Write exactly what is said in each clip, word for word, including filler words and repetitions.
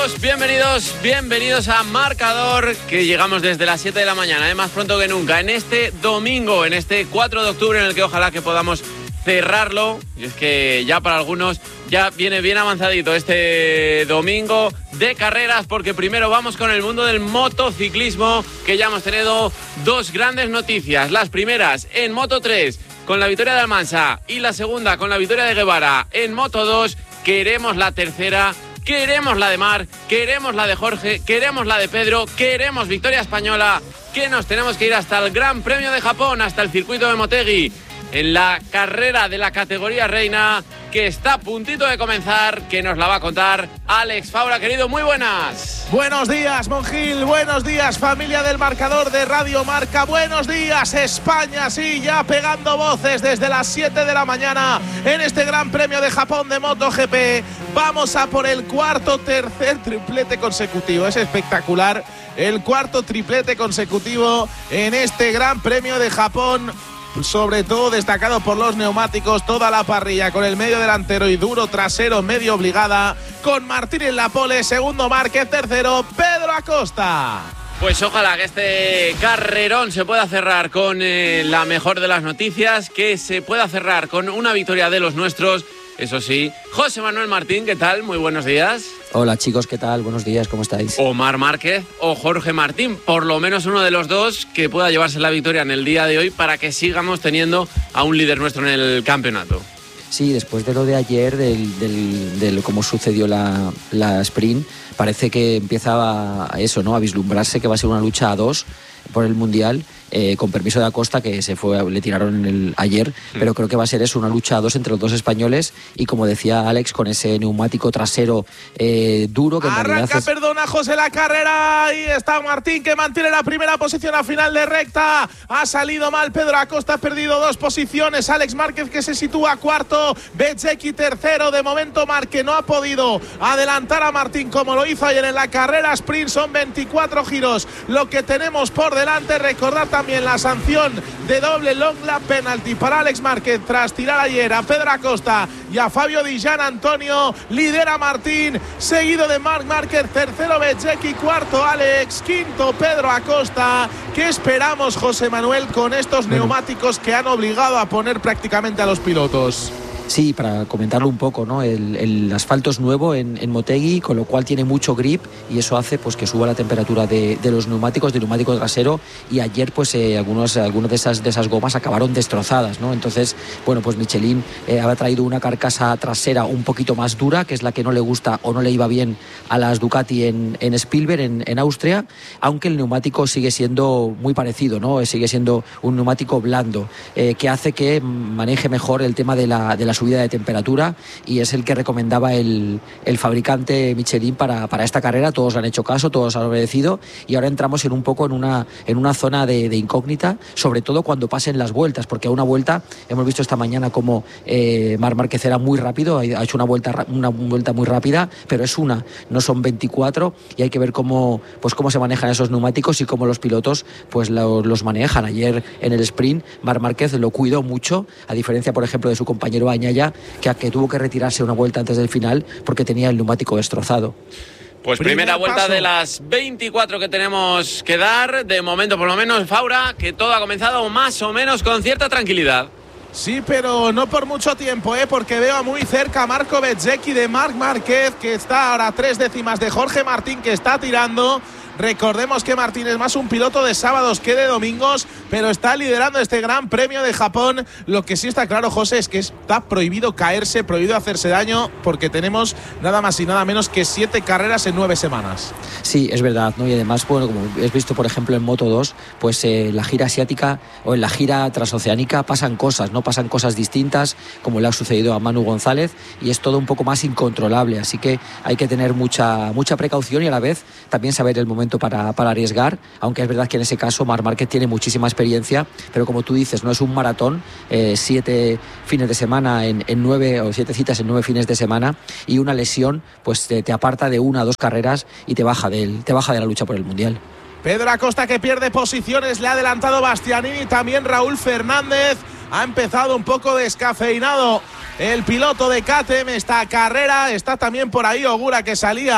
todos, bienvenidos, bienvenidos a Marcador, que llegamos desde las siete de la mañana, ¿eh? más pronto que nunca, en este domingo, en este cuatro de octubre, en el que ojalá que podamos cerrarlo. Y es que ya para algunos ya viene bien avanzadito este domingo de carreras, porque primero vamos con el mundo del motociclismo, que ya hemos tenido dos grandes noticias. Las primeras en Moto tres, con la victoria de Almansa, y la segunda con la victoria de Guevara en Moto dos. Queremos la tercera, queremos la de Mar, queremos la de Jorge, queremos la de Pedro, queremos victoria española, que nos tenemos que ir hasta el Gran Premio de Japón, hasta el circuito de Motegi, en la carrera de la categoría reina, que está a puntito de comenzar, que nos la va a contar Alex Faura. Querido, muy buenas. Buenos días, Monjil, buenos días, familia del Marcador de Radio Marca, buenos días, España, sí, ya pegando voces desde las siete de la mañana en este Gran Premio de Japón de MotoGP. Vamos a por el cuarto, tercer triplete consecutivo, es espectacular, el cuarto triplete consecutivo en este Gran Premio de Japón. Sobre todo destacado por los neumáticos, toda la parrilla con el medio delantero y duro trasero medio obligada, con Martín en la pole, segundo Márquez, tercero Pedro Acosta. Pues ojalá que este carrerón se pueda cerrar con eh, la mejor de las noticias, que se pueda cerrar con una victoria de los nuestros. Eso sí, José Manuel Martín, ¿qué tal? Muy buenos días. Hola chicos, ¿qué tal? Buenos días, ¿cómo estáis? Omar Márquez o Jorge Martín, por lo menos uno de los dos que pueda llevarse la victoria en el día de hoy, para que sigamos teniendo a un líder nuestro en el campeonato. Sí, después de lo de ayer, del, del, del cómo sucedió la, la sprint, parece que empieza a eso, ¿no? A vislumbrarse que va a ser una lucha a dos por el Mundial, eh, con permiso de Acosta, que se fue, le tiraron el, ayer, mm. pero creo que va a ser eso, una lucha a dos entre los dos españoles, y como decía Alex, con ese neumático trasero eh, duro que en arranca, realidad es... perdona José, la carrera, ahí está Martín, que mantiene la primera posición a final de recta, ha salido mal Pedro Acosta, ha perdido dos posiciones, Alex Márquez, que se sitúa cuarto, Bezzecchi tercero, de momento Márquez no ha podido adelantar a Martín como lo hizo ayer en la carrera sprint, son veinticuatro giros lo que tenemos por delante. Recordar también la sanción de doble long lap penalty para Alex Márquez tras tirar ayer a Pedro Acosta y a Fabio Di Gian Antonio. Lidera Martín, seguido de Marc Márquez, tercero Bezzecchi, cuarto Alex, quinto Pedro Acosta. ¿Qué esperamos, José Manuel, con estos bueno. neumáticos que han obligado a poner prácticamente a los pilotos? Sí, para comentarlo un poco, ¿no? El, el asfalto es nuevo en, en Motegi, con lo cual tiene mucho grip, y eso hace pues que suba la temperatura de, de los neumáticos, del neumático trasero, y ayer pues eh, algunos, algunos de, esas, de esas gomas acabaron destrozadas, ¿no? Entonces, bueno, pues Michelin eh, ha traído una carcasa trasera un poquito más dura, que es la que no le gusta o no le iba bien a las Ducati en, en Spielberg, en, en Austria, aunque el neumático sigue siendo muy parecido, ¿no? Sigue siendo un neumático blando, eh, que hace que maneje mejor el tema de la, de la subida de temperatura, y es el que recomendaba el, el fabricante Michelin para, para esta carrera. Todos le han hecho caso, todos han obedecido, y ahora entramos en un poco en una, en una zona de, de incógnita, sobre todo cuando pasen las vueltas, porque a una vuelta, hemos visto esta mañana como eh, Marc Márquez era muy rápido, ha hecho una vuelta, una vuelta muy rápida, pero es una, no son veinticuatro, y hay que ver cómo, pues cómo se manejan esos neumáticos y cómo los pilotos pues los, los manejan. Ayer en el sprint Marc Márquez lo cuidó mucho, a diferencia por ejemplo de su compañero Añaya, que, que tuvo que retirarse una vuelta antes del final porque tenía el neumático destrozado. Pues primera vuelta de las veinticuatro que tenemos que dar, de momento por lo menos, Faura, que todo ha comenzado más o menos con cierta tranquilidad. Sí, pero no por mucho tiempo, ¿eh? Porque veo muy cerca a Marco Bezzecchi de Marc Márquez, que está ahora a tres décimas de Jorge Martín, que está tirando. Recordemos que Martín es más un piloto de sábados que de domingos, pero está liderando este Gran Premio de Japón. Lo que sí está claro, José, es que está prohibido caerse, prohibido hacerse daño, porque tenemos nada más y nada menos que siete carreras en nueve semanas. Sí, es verdad, ¿no? Y además, bueno, como has visto, por ejemplo, en Moto dos, pues eh, la gira asiática o en la gira transoceánica pasan cosas, ¿no? Pasan cosas distintas, como le ha sucedido a Manu González, y es todo un poco más incontrolable. Así que hay que tener mucha, mucha precaución, y a la vez también saber el momento Para, para arriesgar, aunque es verdad que en ese caso Marc Márquez tiene muchísima experiencia, pero como tú dices, no es un maratón, eh, siete fines de semana en, en nueve o siete citas en nueve fines de semana, y una lesión pues te, te aparta de una o dos carreras y te baja, del, te baja de la lucha por el Mundial. Pedro Acosta, que pierde posiciones, le ha adelantado Bastianini, también Raúl Fernández. Ha empezado un poco descafeinado el piloto de K T M esta carrera. Está también por ahí Ogura, que salía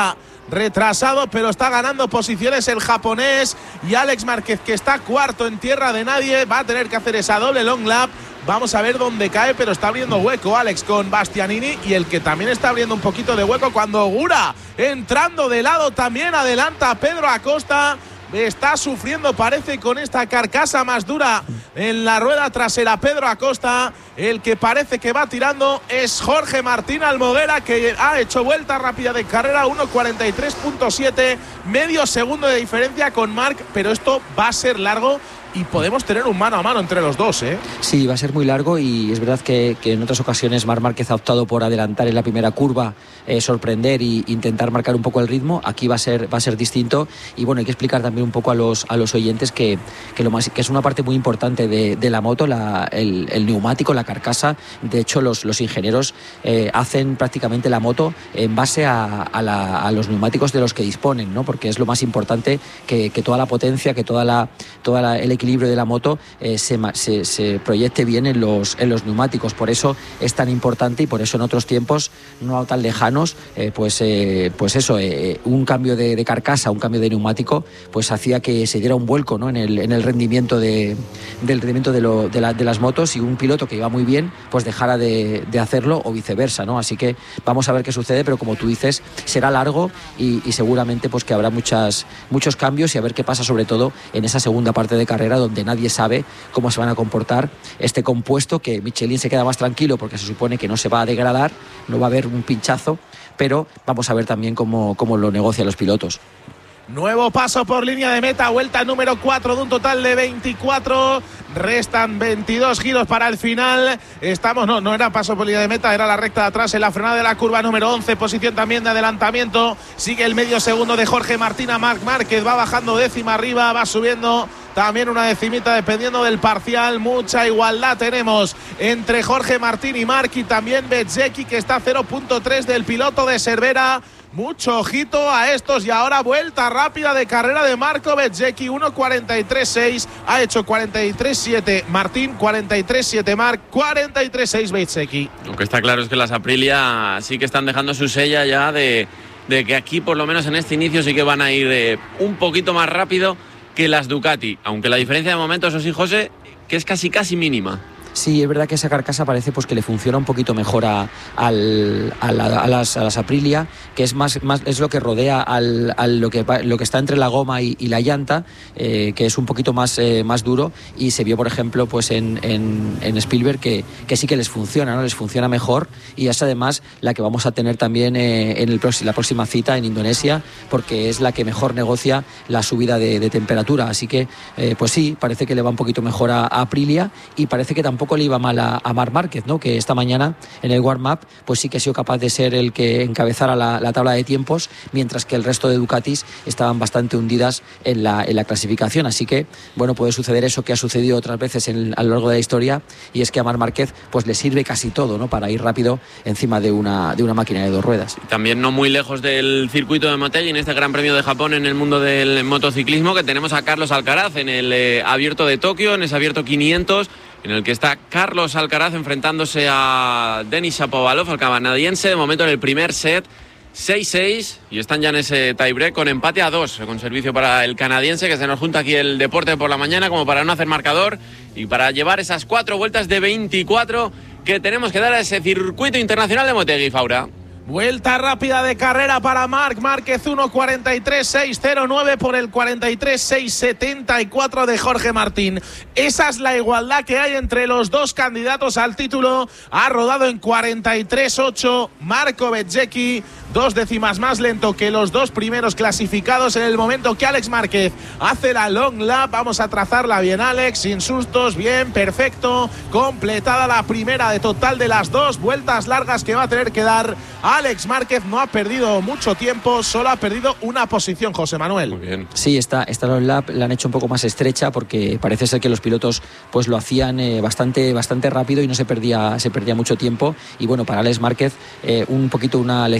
retrasado, pero está ganando posiciones el japonés. Y Alex Márquez, que está cuarto en tierra de nadie, va a tener que hacer esa doble long lap. Vamos a ver dónde cae, pero está abriendo hueco Alex con Bastianini, y el que también está abriendo un poquito de hueco cuando Ogura, entrando de lado, también adelanta a Pedro Acosta. Está sufriendo, parece, con esta carcasa más dura en la rueda trasera Pedro Acosta. El que parece que va tirando es Jorge Martín Almoguera, que ha hecho vuelta rápida de carrera, uno cuarenta y tres punto siete, medio segundo de diferencia con Marc, pero esto va a ser largo y podemos tener un mano a mano entre los dos, ¿eh? Sí, va a ser muy largo, y es verdad que, que en otras ocasiones Marc Márquez ha optado por adelantar en la primera curva, eh, sorprender e intentar marcar un poco el ritmo. Aquí va a ser va a ser distinto, y bueno, hay que explicar también un poco a los a los oyentes que, que lo más que es una parte muy importante de, de la moto, la, el, el neumático, la carcasa. De hecho, los, los ingenieros eh, hacen prácticamente la moto en base a, a, la, a los neumáticos de los que disponen, ¿no? Porque es lo más importante, que, que toda la potencia, que toda la toda la, el equilibrio equilibrio de la moto eh, se, se, se proyecte bien en los, en los neumáticos. Por eso es tan importante, y por eso en otros tiempos no tan lejanos, eh, pues, eh, pues eso, eh, un cambio de, de carcasa, un cambio de neumático, pues hacía que se diera un vuelco, ¿no? en, el, en el rendimiento, de, del rendimiento de, lo, de, la, de las motos, y un piloto que iba muy bien pues dejara de, de hacerlo, o viceversa, ¿no? Así que vamos a ver qué sucede, pero como tú dices, será largo, y, y seguramente pues que habrá muchas, muchos cambios, y a ver qué pasa sobre todo en esa segunda parte de carrera, donde nadie sabe cómo se van a comportar este compuesto, que Michelin se queda más tranquilo porque se supone que no se va a degradar, no va a haber un pinchazo, pero vamos a ver también cómo, cómo lo negocian los pilotos. Nuevo paso por línea de meta, vuelta número cuatro de un total de veinticuatro. Restan veintidós giros para el final. Estamos, no, no era paso por línea de meta, era la recta de atrás en la frenada de la curva número once. Posición también de adelantamiento. Sigue el medio segundo de Jorge Martín a Marc Márquez. Va bajando décima arriba, va subiendo también una decimita dependiendo del parcial. Mucha igualdad tenemos entre Jorge Martín y Marc, y también Bezzecchi, que está a cero punto tres del piloto de Cervera. Mucho ojito a estos, y ahora vuelta rápida de carrera de Marco Bezzecchi, uno cuarenta y tres seis, ha hecho cuarenta y tres siete Martín, cuarenta y tres siete Marc, cuarenta y tres seis Bezzecchi. Lo que está claro es que las Aprilia sí que están dejando su sella ya de, de que aquí, por lo menos en este inicio, sí que van a ir eh, un poquito más rápido que las Ducati, aunque la diferencia de momento, eso sí, José, que es casi casi mínima. Sí, es verdad que esa carcasa parece pues que le funciona un poquito mejor a, al, a, la, a, las, a las Aprilia, que es más, más es lo que rodea al, al lo que lo que está entre la goma y, y la llanta, eh, que es un poquito más, eh, más duro, y se vio por ejemplo pues en, en, en Spielberg que, que sí que les funciona, ¿no? Les funciona mejor, y es además la que vamos a tener también eh, en el, la próxima cita en Indonesia, porque es la que mejor negocia la subida de, de temperatura. Así que eh, pues sí, parece que le va un poquito mejor a, a Aprilia, y parece que tampoco le iba mal a, a Marc Márquez, ¿no? Que esta mañana en el warm-up pues sí que ha sido capaz de ser el que encabezara la, la tabla de tiempos, mientras que el resto de Ducatis estaban bastante hundidas en la, en la clasificación. Así que bueno, puede suceder eso que ha sucedido otras veces en, a lo largo de la historia, y es que a Marc Márquez pues le sirve casi todo, ¿no? Para ir rápido encima de una, de una máquina de dos ruedas. También no muy lejos del circuito de Motegi, en este Gran Premio de Japón en el mundo del motociclismo, que tenemos a Carlos Alcaraz en el eh, abierto de Tokio, en ese abierto quinientos, en el que está Carlos Alcaraz enfrentándose a Denis Shapovalov, al canadiense. De momento en el primer set, seis seis, y están ya en ese tiebreak con empate a dos, con servicio para el canadiense, que se nos junta aquí el deporte por la mañana como para no hacer marcador y para llevar esas cuatro vueltas de veinticuatro que tenemos que dar a ese circuito internacional de Motegi, Faura. Vuelta rápida de carrera para Marc Márquez, uno cuarenta y tres seis cero nueve por el cuarenta y tres seis setenta y cuatro de Jorge Martín. Esa es la igualdad que hay entre los dos candidatos al título. Ha rodado en cuarenta y tres ocho Marco Bezzecchi, dos décimas más lento que los dos primeros clasificados. En el momento que Alex Márquez hace la long lap, vamos a trazarla bien, Alex, sin sustos, bien, perfecto, completada la primera de total de las dos vueltas largas que va a tener que dar Alex Márquez. No ha perdido mucho tiempo, solo ha perdido una posición, José Manuel. Muy bien. Sí, esta, esta long lap la han hecho un poco más estrecha, porque parece ser que los pilotos pues lo hacían eh, bastante, bastante rápido, y no se perdía, se perdía mucho tiempo. Y bueno, para Alex Márquez eh, un poquito una lección aprendida,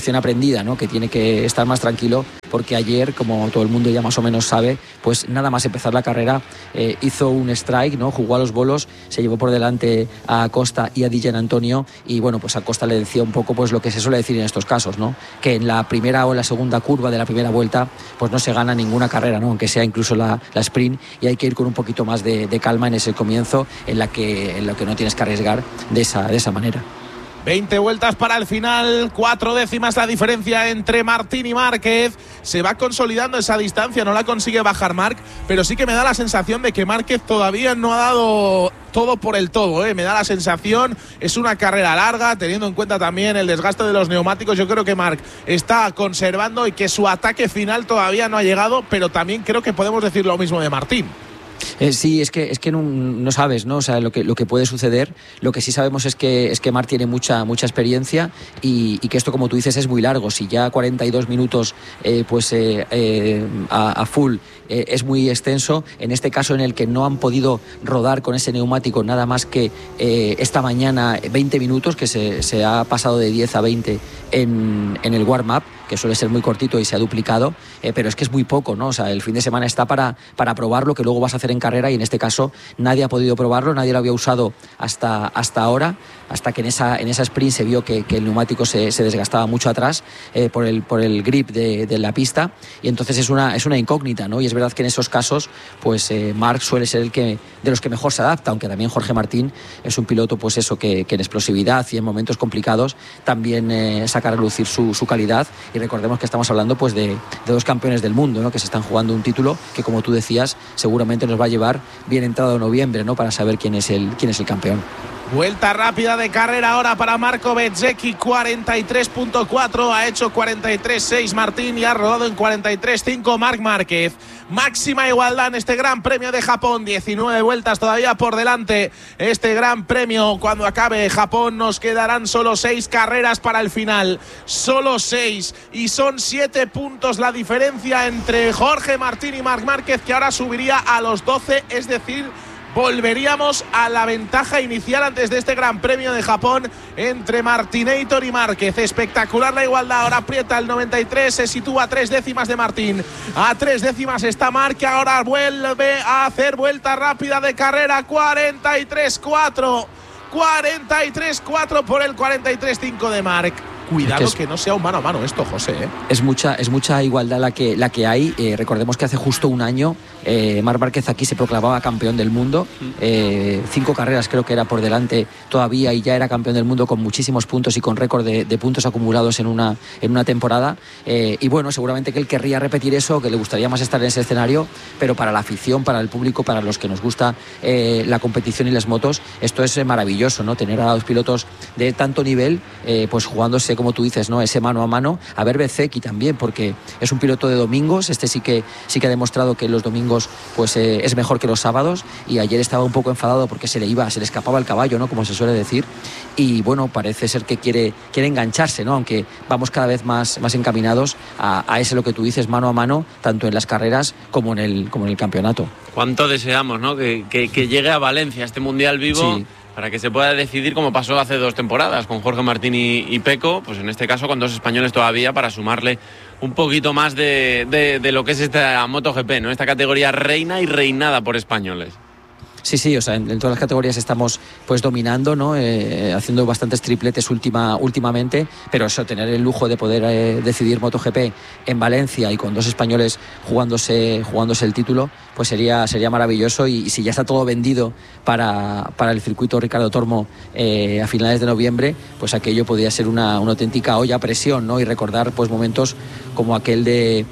entendida, ¿no? Que tiene que estar más tranquilo, porque ayer, como todo el mundo ya más o menos sabe, pues nada más empezar la carrera eh, hizo un strike, ¿no? Jugó a los bolos, se llevó por delante a Acosta y a Di Giannantonio, y bueno, pues Acosta le decía un poco pues lo que se suele decir en estos casos, ¿no? Que en la primera o en la segunda curva de la primera vuelta pues no se gana ninguna carrera, ¿no? Aunque sea incluso la, la sprint, y hay que ir con un poquito más de, de calma en ese comienzo, en la que en lo que no tienes que arriesgar de esa, de esa manera. veinte vueltas para el final, cuatro décimas la diferencia entre Martín y Márquez. Se va consolidando esa distancia, no la consigue bajar Marc, pero sí que me da la sensación de que Márquez todavía no ha dado todo por el todo, ¿eh? Me da la sensación, es una carrera larga, teniendo en cuenta también el desgaste de los neumáticos. Yo creo que Marc está conservando y que su ataque final todavía no ha llegado, pero también creo que podemos decir lo mismo de Martín. Eh, sí, es que es que no, no sabes, ¿no? O sea, lo que lo que puede suceder. Lo que sí sabemos es que es que Marc tiene mucha mucha experiencia y, y que esto, como tú dices, es muy largo. Si ya cuarenta y dos minutos eh, pues eh, eh, a, a full eh, es muy extenso, en este caso en el que no han podido rodar con ese neumático nada más que eh, esta mañana veinte minutos, que se, se ha pasado de diez a veinte en, en el warm-up, que suele ser muy cortito y se ha duplicado, eh, pero es que es muy poco, ¿no? O sea, el fin de semana está para, para probar lo que luego vas a hacer en carrera, y en este caso nadie ha podido probarlo, nadie lo había usado hasta, hasta ahora, hasta que en esa, en esa sprint se vio que, que el neumático se, se desgastaba mucho atrás eh, por, el, por el grip de, de la pista, y entonces es una, es una incógnita, ¿no? Y es verdad que en esos casos pues eh, Marc suele ser el que de los que mejor se adapta, aunque también Jorge Martín es un piloto pues eso que, que en explosividad y en momentos complicados también eh, saca a relucir su, su calidad. Y recordemos que estamos hablando pues de, de dos campeones del mundo, ¿no? Que se están jugando un título que, como tú decías, seguramente nos va a llevar bien entrado noviembre, ¿no? Para saber quién es el, quién es el campeón. Vuelta rápida de carrera ahora para Marco Bezzecchi, cuarenta y tres punto cuatro, ha hecho cuarenta y tres punto seis Martín y ha rodado en cuarenta y tres punto cinco Marc Márquez. Máxima igualdad en este Gran Premio de Japón, diecinueve vueltas todavía por delante. Este Gran Premio, cuando acabe Japón, nos quedarán solo seis carreras para el final, solo seis, y son siete puntos la diferencia entre Jorge Martín y Marc Márquez, que ahora subiría a los doce, es decir, volveríamos a la ventaja inicial antes de este Gran Premio de Japón entre Martinator y Márquez. Espectacular la igualdad, ahora aprieta el noventa y tres, se sitúa a tres décimas de Martín, a tres décimas está Marc, que ahora vuelve a hacer vuelta rápida de carrera, cuarenta y tres cuatro, cuarenta y tres cuatro por el cuarenta y tres cinco de Marc. Cuidado es que, es, que no sea un mano a mano esto, José, ¿eh? Es mucha, es mucha igualdad la que, la que hay. Eh, recordemos que hace justo un año eh, Marc Márquez aquí se proclamaba campeón del mundo. Eh, cinco carreras creo que era por delante todavía, y ya era campeón del mundo con muchísimos puntos y con récord de, de puntos acumulados en una, en una temporada. Eh, y bueno, seguramente que él querría repetir eso, que le gustaría más estar en ese escenario, pero para la afición, para el público, para los que nos gusta eh, la competición y las motos, esto es maravilloso, ¿no? Tener a dos pilotos de tanto nivel eh, pues jugándose, como tú dices, ¿no? Ese mano a mano. A ver Bezzecchi también, porque es un piloto de domingos, este sí que sí que ha demostrado que los domingos pues eh, es mejor que los sábados, y ayer estaba un poco enfadado porque se le iba, se le escapaba el caballo, ¿no? Como se suele decir, y bueno, parece ser que quiere, quiere engancharse, ¿no? Aunque vamos cada vez más, más encaminados a, a ese, lo que tú dices, mano a mano, tanto en las carreras como en el, como en el campeonato. Cuánto deseamos, ¿no? Que, que, que llegue a Valencia este Mundial vivo. Sí. Para que se pueda decidir, como pasó hace dos temporadas con Jorge Martín y, y Pecco, pues en este caso con dos españoles todavía, para sumarle un poquito más de, de, de lo que es esta MotoGP, ¿no? Esta categoría reina y reinada por españoles. Sí, sí, o sea, en, en todas las categorías estamos pues dominando, ¿no? Eh, haciendo bastantes tripletes última, últimamente, pero eso, tener el lujo de poder eh, decidir MotoGP en Valencia y con dos españoles jugándose, jugándose el título, pues sería, sería maravilloso. Y, y si ya está todo vendido para, para el circuito Ricardo Tormo eh, a finales de noviembre, pues aquello podría ser una, una auténtica olla a presión, ¿no? Y recordar pues momentos como aquel de,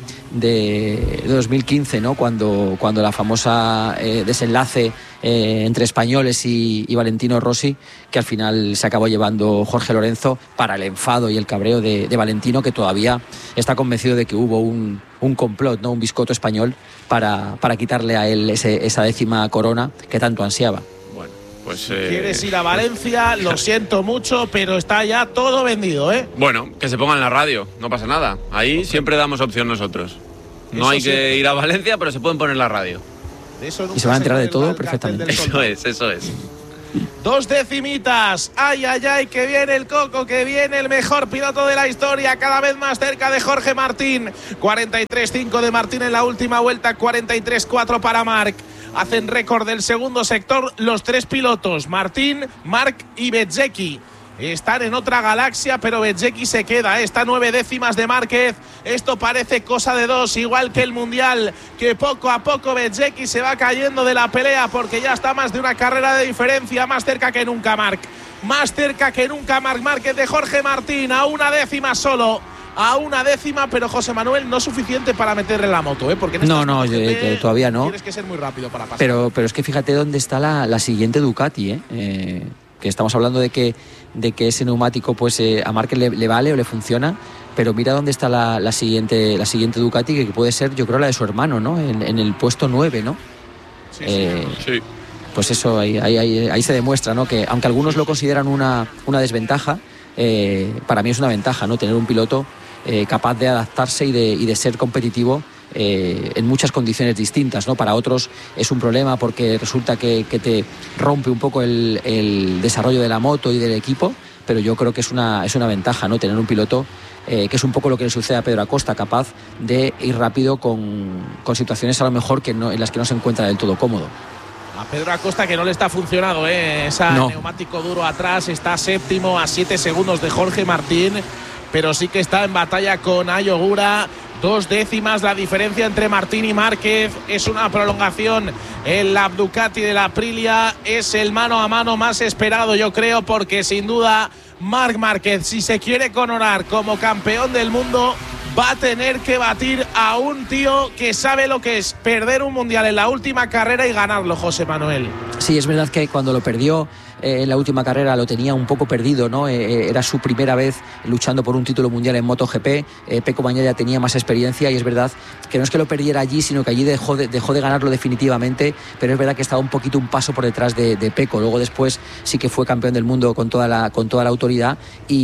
de, de dos mil quince, ¿no? Cuando, cuando la famosa eh, desenlace Eh, entre españoles y, y Valentino Rossi, que al final se acabó llevando Jorge Lorenzo, para el enfado y el cabreo de, de Valentino, que todavía está convencido de que hubo un, un complot, ¿no? Un biscoto español para, para quitarle a él ese, esa décima corona que tanto ansiaba. Bueno, pues eh... ¿quieres ir a Valencia? Lo siento mucho, pero está ya todo vendido, ¿eh? Bueno, que se ponga en la radio, no pasa nada. Ahí okay. Siempre damos opción nosotros. No Eso hay sí. que ir a Valencia, pero se pueden poner en la radio. Eso y se va a enterar de todo perfectamente. Eso es, eso es. Dos decimitas. Ay, ay, ay, que viene el Coco, que viene el mejor piloto de la historia, cada vez más cerca de Jorge Martín. cuarenta y tres cinco de Martín en la última vuelta, cuarenta y tres cuatro para Marc. Hacen récord del segundo sector los tres pilotos, Martín, Marc y Bezzecchi. Están en otra galaxia, pero Bezzecchi se queda. Está nueve décimas de Márquez. Esto parece cosa de dos, igual que el Mundial, que poco a poco Bezzecchi se va cayendo de la pelea porque ya está más de una carrera de diferencia, más cerca que nunca Marc. Más cerca que nunca Marc Márquez de Jorge Martín, a una décima solo. A una décima, pero José Manuel, no suficiente para meterle la moto, ¿eh? Porque en no, no, yo, G P todavía no. Tienes que ser muy rápido para pasar. Pero, pero es que fíjate dónde está la, la siguiente Ducati, ¿eh? Eh, que estamos hablando de que, de que ese neumático pues eh, a Márquez le, le vale o le funciona, pero mira dónde está la, la, siguiente, la siguiente Ducati, que puede ser, yo creo, la de su hermano, ¿no? En, en el puesto nueve, ¿no? Sí, eh, sí. Sí. Pues eso, ahí, ahí, ahí, ahí se demuestra, ¿no? Que aunque algunos lo consideran una, una desventaja, eh, para mí es una ventaja, ¿no? Tener un piloto eh, capaz de adaptarse y de, y de ser competitivo Eh, en muchas condiciones distintas, ¿no? Para otros es un problema porque resulta que, que te rompe un poco el, el desarrollo de la moto y del equipo, pero yo creo que es una, es una ventaja, ¿no? Tener un piloto eh, que es un poco lo que le sucede a Pedro Acosta, capaz de ir rápido con, con situaciones a lo mejor que no, en las que no se encuentra del todo cómodo. A Pedro Acosta que no le está funcionando, ¿eh? Ese no. neumático duro atrás, está séptimo a siete segundos de Jorge Martín, pero sí que está en batalla con Ai Ogura. Dos décimas la diferencia entre Martín y Márquez. Es una prolongación en la Ducati de la Aprilia. Es el mano a mano más esperado, yo creo, porque sin duda Marc Márquez, si se quiere coronar como campeón del mundo, va a tener que batir a un tío que sabe lo que es perder un mundial en la última carrera y ganarlo, José Manuel. Sí, es verdad que cuando lo perdió eh, en la última carrera lo tenía un poco perdido, ¿no? Eh, era su primera vez luchando por un título mundial en MotoGP. Eh, Pecco Bagnaia tenía más experiencia y es verdad que no es que lo perdiera allí, sino que allí dejó de, dejó de ganarlo definitivamente, pero es verdad que estaba un poquito un paso por detrás de, de Pecco. Luego después sí que fue campeón del mundo con toda la, con toda la autoridad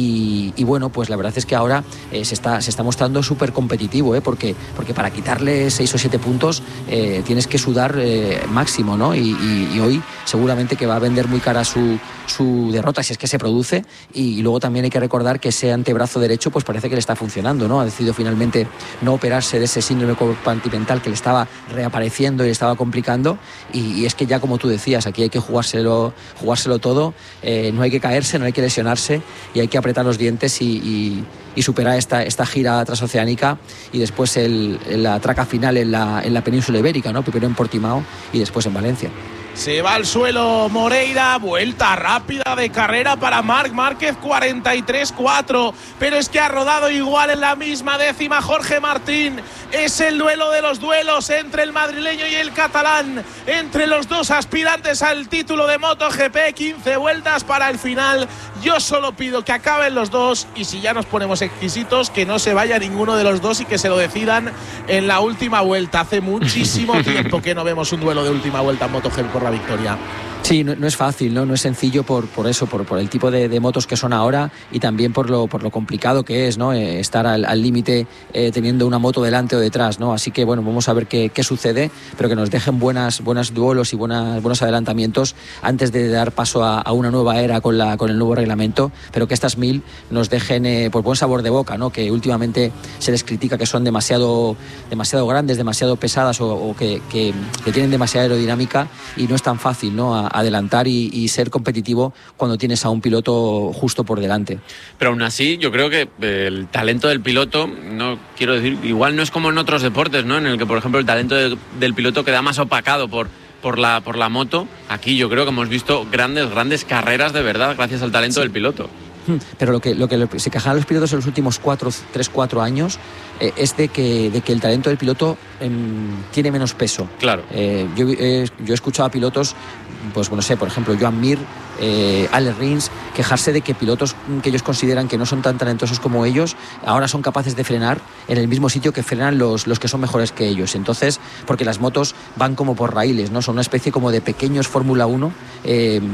y, y bueno, pues la verdad es que ahora eh, se, está, se está mostrando súper competitivo, ¿eh? porque, porque para quitarle seis o siete puntos eh, tienes que sudar eh, máximo, ¿no? Y, y, y hoy seguramente que va a vender muy cara su, su derrota si es que se produce y, y luego también hay que recordar que ese antebrazo derecho pues parece que le está funcionando, ¿no? Ha decidido finalmente no operarse de ese síndrome compartimental que le estaba reapareciendo y le estaba complicando y, y es que ya como tú decías, aquí hay que jugárselo, jugárselo todo, eh, no hay que caerse, no hay que lesionarse y hay que apretar los dientes y, y, y superar esta, esta gira transoceánica y después el, la traca final en la, en la península ibérica, ¿no? Primero en Portimao y después en Valencia. Se va al suelo Moreira, vuelta rápida de carrera para Marc Márquez, cuarenta y tres cuatro, pero es que ha rodado igual en la misma décima Jorge Martín. Es el duelo de los duelos entre el madrileño y el catalán, entre los dos aspirantes al título de MotoGP, quince vueltas para el final. Yo solo pido que acaben los dos y si ya nos ponemos exquisitos, que no se vaya ninguno de los dos y que se lo decidan en la última vuelta. Hace muchísimo tiempo que no vemos un duelo de última vuelta en MotoGP por la victoria. Sí, no, no es fácil, ¿no? No es sencillo por, por eso, por, por el tipo de, de motos que son ahora y también por lo, por lo complicado que es, ¿no? Eh, estar al límite eh, teniendo una moto delante o detrás, ¿no? Así que bueno, vamos a ver qué, qué sucede, pero que nos dejen buenas, buenas duelos y buenas, buenos adelantamientos antes de dar paso a, a una nueva era con, la, con el nuevo reglamento, pero que estas mil nos dejen eh, pues buen sabor de boca, ¿no? Que últimamente se les critica que son demasiado, demasiado grandes, demasiado pesadas o, o que, que, que tienen demasiada aerodinámica y no es tan fácil, ¿no? A, adelantar y, y ser competitivo cuando tienes a un piloto justo por delante. Pero aún así yo creo que el talento del piloto, no quiero decir, igual no es como en otros deportes, ¿no? En el que por ejemplo el talento de, del piloto queda más opacado por, por, la, por la moto. Aquí yo creo que hemos visto grandes, grandes carreras de verdad gracias al talento sí. del piloto. Pero lo que, lo que se quejan los pilotos en los últimos cuatro, tres, cuatro años eh, es de que, de que el talento del piloto eh, tiene menos peso. Claro. Eh, yo, eh, yo he escuchado a pilotos, pues no sé, por ejemplo, Joan Mir, eh, Alex Rins, quejarse de que pilotos que ellos consideran que no son tan talentosos como ellos, ahora son capaces de frenar en el mismo sitio que frenan los, los que son mejores que ellos. Entonces, porque las motos van como por raíles, ¿no? Son una especie como de pequeños Fórmula uno eh,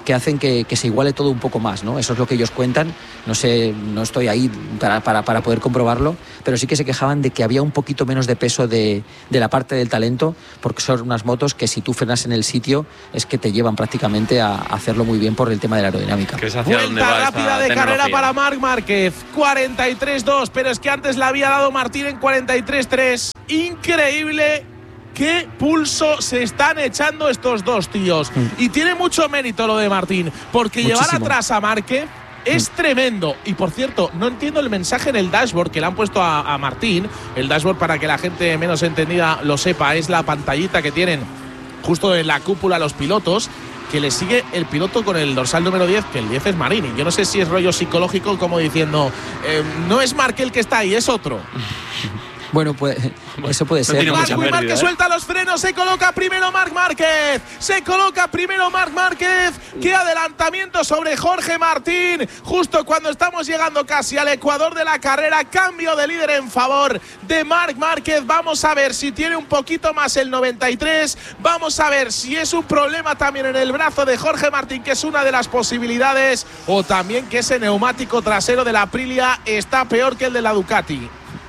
que hacen que, que se iguale todo un poco más, ¿no? Eso es lo que ellos cuentan. No sé, no estoy ahí para, para, para poder comprobarlo, pero sí que se quejaban de que había un poquito menos de peso de, de la parte del talento, porque son unas motos que si tú frenas en el sitio es que te llevan prácticamente a, a hacerlo muy bien por el tema de la aerodinámica. Que es hacia Vuelta dónde va rápida esta de carrera tecnología. para Marc Márquez, cuarenta y tres dos, pero es que antes la había dado Martín en cuarenta y tres tres. Increíble. Qué pulso se están echando estos dos tíos. Mm. Y tiene mucho mérito lo de Martín, porque Muchísimo. llevar atrás a Márquez es mm. tremendo. Y por cierto, no entiendo el mensaje en el dashboard que le han puesto a, a Martín. El dashboard, para que la gente menos entendida lo sepa, es la pantallita que tienen justo en la cúpula los pilotos, que le sigue el piloto con el dorsal número diez, que el diez es Marini. Yo no sé si es rollo psicológico, como diciendo, eh, no es Márquez el que está ahí, es otro. Bueno, pues eso puede ser. No Marc Márquez ¿eh? suelta los frenos, se coloca primero Marc Márquez, se coloca primero Marc Márquez. Qué adelantamiento sobre Jorge Martín, justo cuando estamos llegando casi al ecuador de la carrera. Cambio de líder en favor de Marc Márquez. Vamos a ver si tiene un poquito más el noventa y tres. Vamos a ver si es un problema también en el brazo de Jorge Martín, que es una de las posibilidades, o también que ese neumático trasero de la Aprilia está peor que el de la Ducati.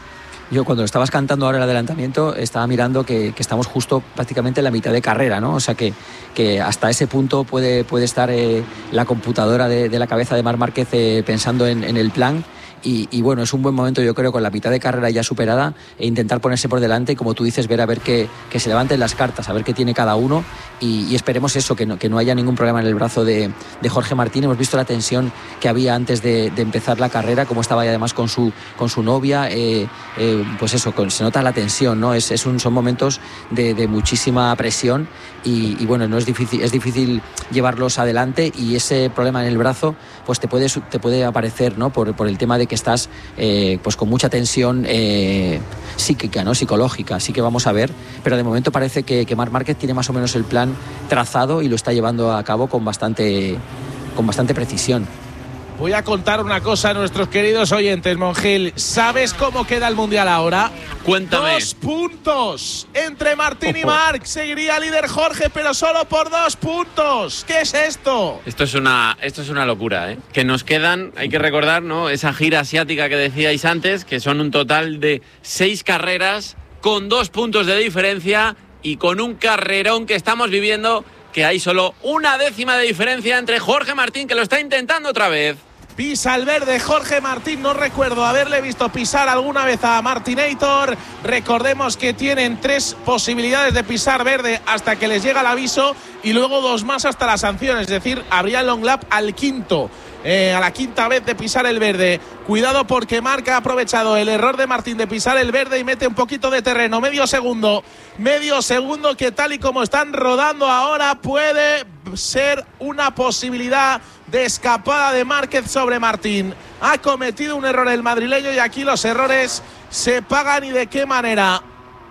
Yo cuando estabas cantando ahora el adelantamiento estaba mirando que, que estamos justo prácticamente en la mitad de carrera, ¿no? O sea que, que hasta ese punto puede, puede estar eh, la computadora de, de la cabeza de Marc Márquez eh, pensando en, en el plan. Y, y bueno, es un buen momento, yo creo, con la mitad de carrera ya superada, e intentar ponerse por delante y, como tú dices, ver a ver que, que se levanten las cartas, a ver qué tiene cada uno, y, y esperemos eso, que no, que no haya ningún problema en el brazo de, de Jorge Martín. Hemos visto la tensión que había antes de, de empezar la carrera, cómo estaba ya además con su, con su novia, eh, eh, pues eso, con, se nota la tensión, ¿no? Es, es un, son momentos de, de muchísima presión y, y bueno, no es difícil, es difícil llevarlos adelante, y ese problema en el brazo pues te puede, te puede aparecer, ¿no? Por, por el tema de que estás eh, pues con mucha tensión eh, psíquica, ¿no? Psicológica. Así que vamos a ver, pero de momento parece que, que Marc Márquez tiene más o menos el plan trazado y lo está llevando a cabo con bastante, con bastante precisión. Voy a contar una cosa a nuestros queridos oyentes, Mongil. ¿Sabes cómo queda el Mundial ahora? Cuéntame. Dos puntos entre Martín y Marc. Seguiría líder Jorge, pero solo por dos puntos. ¿Qué es esto? Esto es una, esto es una locura, ¿eh? Que nos quedan, hay que recordar, ¿no? Esa gira asiática que decíais antes, que son un total de seis carreras con dos puntos de diferencia y con un carrerón que estamos viviendo, que hay solo una décima de diferencia entre Jorge Martín, que lo está intentando otra vez. Pisa el verde Jorge Martín, no recuerdo haberle visto pisar alguna vez a Martinator. Recordemos que tienen tres posibilidades de pisar verde hasta que les llega el aviso, y luego dos más hasta la sanción, es decir, habría long lap al quinto. Eh, a la quinta vez de pisar el verde. Cuidado, porque Marc ha aprovechado el error de Martín de pisar el verde y mete un poquito de terreno. Medio segundo, medio segundo que, tal y como están rodando ahora, puede ser una posibilidad de escapada de Márquez sobre Martín. Ha cometido un error el madrileño, y aquí los errores se pagan, y de qué manera.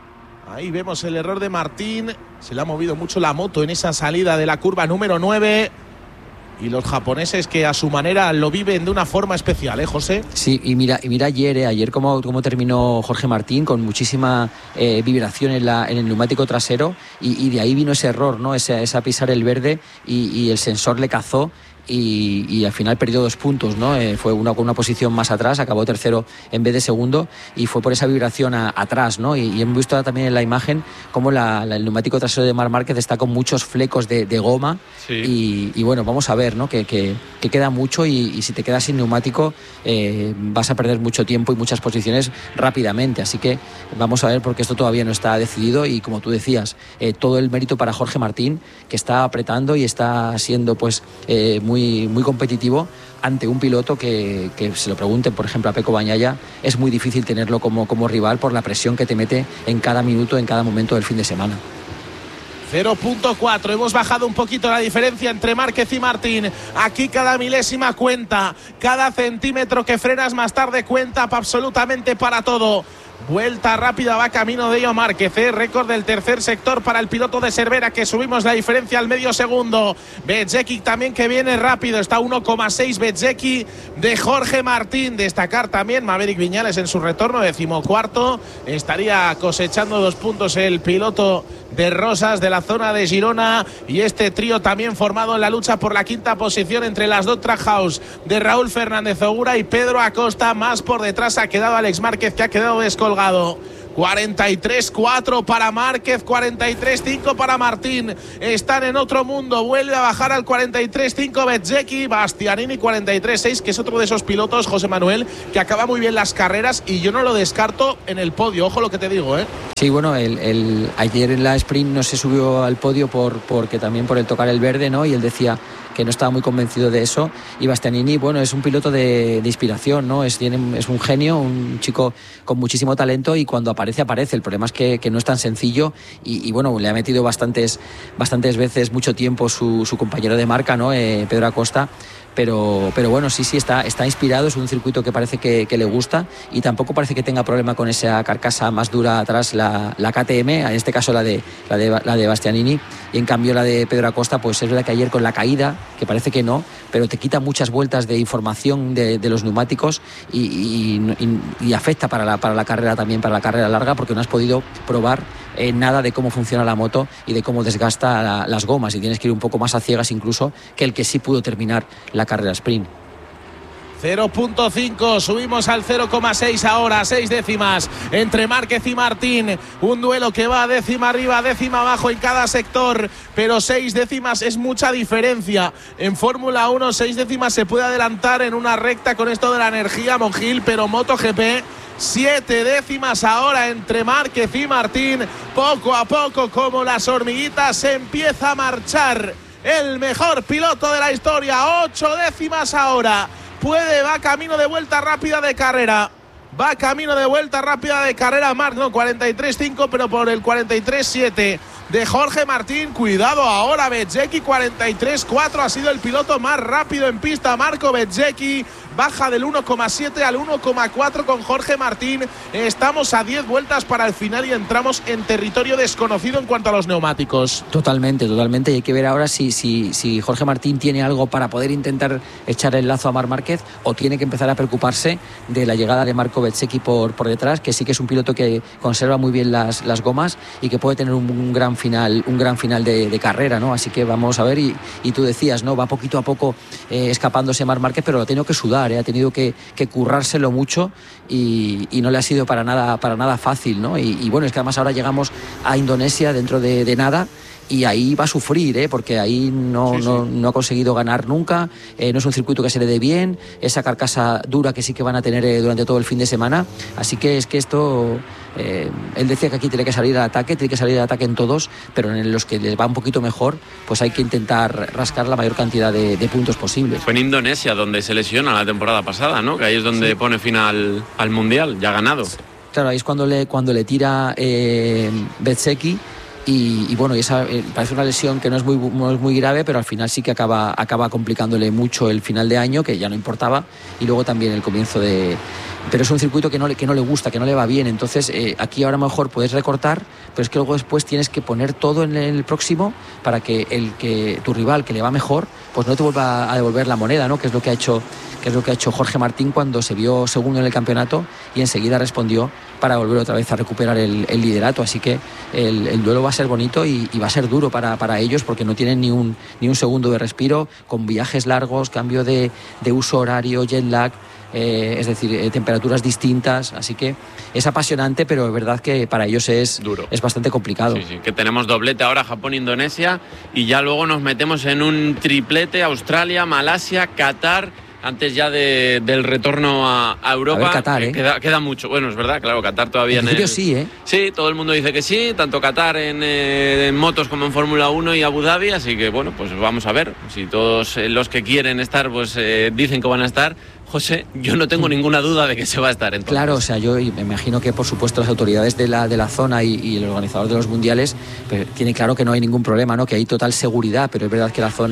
Ahí vemos el error de Martín. Se le ha movido mucho la moto en esa salida de la curva número nueve. Y los japoneses, que a su manera lo viven de una forma especial, ¿eh, José? Sí, y mira, y mira ayer, ¿eh? ayer cómo, cómo terminó Jorge Martín, con muchísima eh, vibración en, la, en el neumático trasero, y, y de ahí vino ese error, ¿no? Ese, esa pisar el verde, y, y el sensor le cazó. Y, y al final perdió dos puntos, ¿no? Eh, fue una con una posición más atrás, acabó tercero en vez de segundo, y fue por esa vibración a, atrás, ¿no? Y, y hemos visto también en la imagen cómo la, la, el neumático trasero de Marc Márquez está con muchos flecos de, de goma. Sí. y, y bueno, vamos a ver, ¿no? Que, que, que queda mucho, y, y si te quedas sin neumático eh, vas a perder mucho tiempo y muchas posiciones rápidamente, así que vamos a ver, porque esto todavía no está decidido, y como tú decías, eh, todo el mérito para Jorge Martín, que está apretando y está siendo pues eh, muy muy competitivo ante un piloto que, que se lo pregunten, por ejemplo, a Pecco Bagnaia, es muy difícil tenerlo como, como rival por la presión que te mete en cada minuto, en cada momento del fin de semana. cero punto cuatro, hemos bajado un poquito la diferencia entre Márquez y Martín. Aquí cada milésima cuenta, cada centímetro que frenas más tarde cuenta absolutamente para todo. Vuelta rápida va camino de ello Márquez, ¿eh? Récord del tercer sector para el piloto de Cervera, que subimos la diferencia al medio segundo. Bezzecchi también, que viene rápido, está uno coma seis Bezzecchi de Jorge Martín. Destacar también Maverick Viñales en su retorno, decimocuarto. Estaría cosechando dos puntos el piloto de Rosas de la zona de Girona, y este trío también formado en la lucha por la quinta posición entre las dos Trackhouse de Raúl Fernández Ogura y Pedro Acosta. Más por detrás ha quedado Alex Márquez, que ha quedado descolgado. cuarenta y tres cuatro para Márquez, cuarenta y tres cinco para Martín. Están en otro mundo. Vuelve a bajar al cuarenta y tres cinco Bezzecchi. Bastianini cuarenta y tres seis, que es otro de esos pilotos, José Manuel, que acaba muy bien las carreras, y yo no lo descarto en el podio. Ojo lo que te digo, ¿eh? Sí, bueno, el, el, ayer en la sprint no se subió al podio por porque también por el tocar el verde, ¿no? Y él decía que no estaba muy convencido de eso. Y Bastianini, bueno, es un piloto de, de inspiración, ¿no? Es, tiene, es un genio, un chico con muchísimo talento, y cuando aparece, aparece. El problema es que, que no es tan sencillo, y, y bueno, le ha metido bastantes, bastantes veces, mucho tiempo su, su compañero de marca, ¿no? Eh, Pedro Acosta. Pero, pero bueno, sí, sí, está, está inspirado, es un circuito que parece que, que le gusta, y tampoco parece que tenga problema con esa carcasa más dura atrás, la, la K T M, en este caso la de, la, de, la de Bastianini, y en cambio la de Pedro Acosta, pues es verdad que ayer con la caída, que parece que no, pero te quita muchas vueltas de información de, de los neumáticos, y, y, y, y afecta para la, para la carrera también, para la carrera larga, porque no has podido probar eh, nada de cómo funciona la moto y de cómo desgasta la, las gomas, y tienes que ir un poco más a ciegas incluso que el que sí pudo terminar la carrera sprint. cero punto cinco, subimos al cero coma seis ahora, seis décimas entre Márquez y Martín. Un duelo que va décima arriba, décima abajo en cada sector, pero seis décimas es mucha diferencia. En Fórmula uno, seis décimas se puede adelantar en una recta con esto de la energía, Monjil, pero MotoGP, siete décimas ahora entre Márquez y Martín. Poco a poco, como las hormiguitas, se empieza a marchar el mejor piloto de la historia. Ocho décimas ahora. Puede, va camino de vuelta rápida de carrera. Va camino de vuelta rápida de carrera Marc, no, cuarenta y tres cinco, pero por el cuarenta y tres siete de Jorge Martín. Cuidado ahora, Bezzecchi, cuarenta y tres cuatro. Ha sido el piloto más rápido en pista, Marco Bezzecchi. Baja del uno coma siete al uno coma cuatro con Jorge Martín. Estamos a diez vueltas para el final y entramos en territorio desconocido en cuanto a los neumáticos. Totalmente, totalmente. Y hay que ver ahora si, si, si Jorge Martín tiene algo para poder intentar echar el lazo a Marc Márquez, o tiene que empezar a preocuparse de la llegada de Marco Bezzecchi por, por detrás, que sí que es un piloto que conserva muy bien las, las gomas y que puede tener un, un gran final, un gran final de, de carrera, ¿no? Así que vamos a ver, y, y tú decías, ¿no? Va poquito a poco eh, escapándose Marc Márquez, pero lo ha tenido que sudar. Ha tenido que, que currárselo mucho, y, y no le ha sido para nada, para nada fácil, ¿no? Y, y bueno, es que además ahora llegamos a Indonesia dentro de, de nada, y ahí va a sufrir, ¿eh? Porque ahí no, sí, sí. no, no ha conseguido ganar nunca, eh, no es un circuito que se le dé bien, esa carcasa dura que sí que van a tener eh, durante todo el fin de semana, así que es que esto, eh, él decía que aquí tiene que salir al ataque, tiene que salir al ataque en todos, pero en los que les va un poquito mejor, pues hay que intentar rascar la mayor cantidad de, de puntos posibles. Fue en Indonesia donde se lesiona la temporada pasada, ¿no? Que ahí es donde sí. pone fin al, al Mundial, ya ganado. Claro, ahí es cuando le, cuando le tira eh, Bezzecchi. Y, y bueno, y esa eh, parece una lesión que no es muy no es muy grave, pero al final sí que acaba acaba complicándole mucho el final de año, que ya no importaba, y luego también el comienzo de... Pero es un circuito que no le, que no le gusta, que no le va bien. Entonces eh, aquí ahora mejor puedes recortar, pero es que luego después tienes que poner todo en el próximo para que el que tu rival, que le va mejor, pues no te vuelva a devolver la moneda, ¿no? Que es lo que ha hecho que es lo que ha hecho Jorge Martín cuando se vio segundo en el campeonato y enseguida respondió para volver otra vez a recuperar el, el liderato. Así que el, el duelo va a ser bonito y, y va a ser duro para, para ellos, porque no tienen ni un, ni un segundo de respiro, con viajes largos, cambio de, de uso horario, jet lag. Eh, es decir, eh, temperaturas distintas, así que es apasionante, pero es verdad que para ellos es duro, es bastante complicado. Sí, sí, que tenemos doblete ahora, Japón, Indonesia, y ya luego nos metemos en un triplete, Australia, Malasia, Qatar, antes ya de, del retorno a, a Europa. A ver, Qatar, ¿eh? queda, queda mucho, bueno, es verdad, claro, Qatar todavía en, en el... sí, ¿eh? Sí, todo el mundo dice que sí, tanto Qatar en, eh, en motos como en Fórmula uno y Abu Dhabi, así que bueno, pues vamos a ver, si todos los que quieren estar pues eh, dicen que van a estar, José, yo no tengo ninguna duda de que se va a estar entonces. Claro, o sea, yo me imagino que por supuesto las autoridades de la, de la zona y, y el organizador de los mundiales pues, tienen claro que no hay ningún problema, ¿no? Que hay total seguridad, pero es verdad que la zona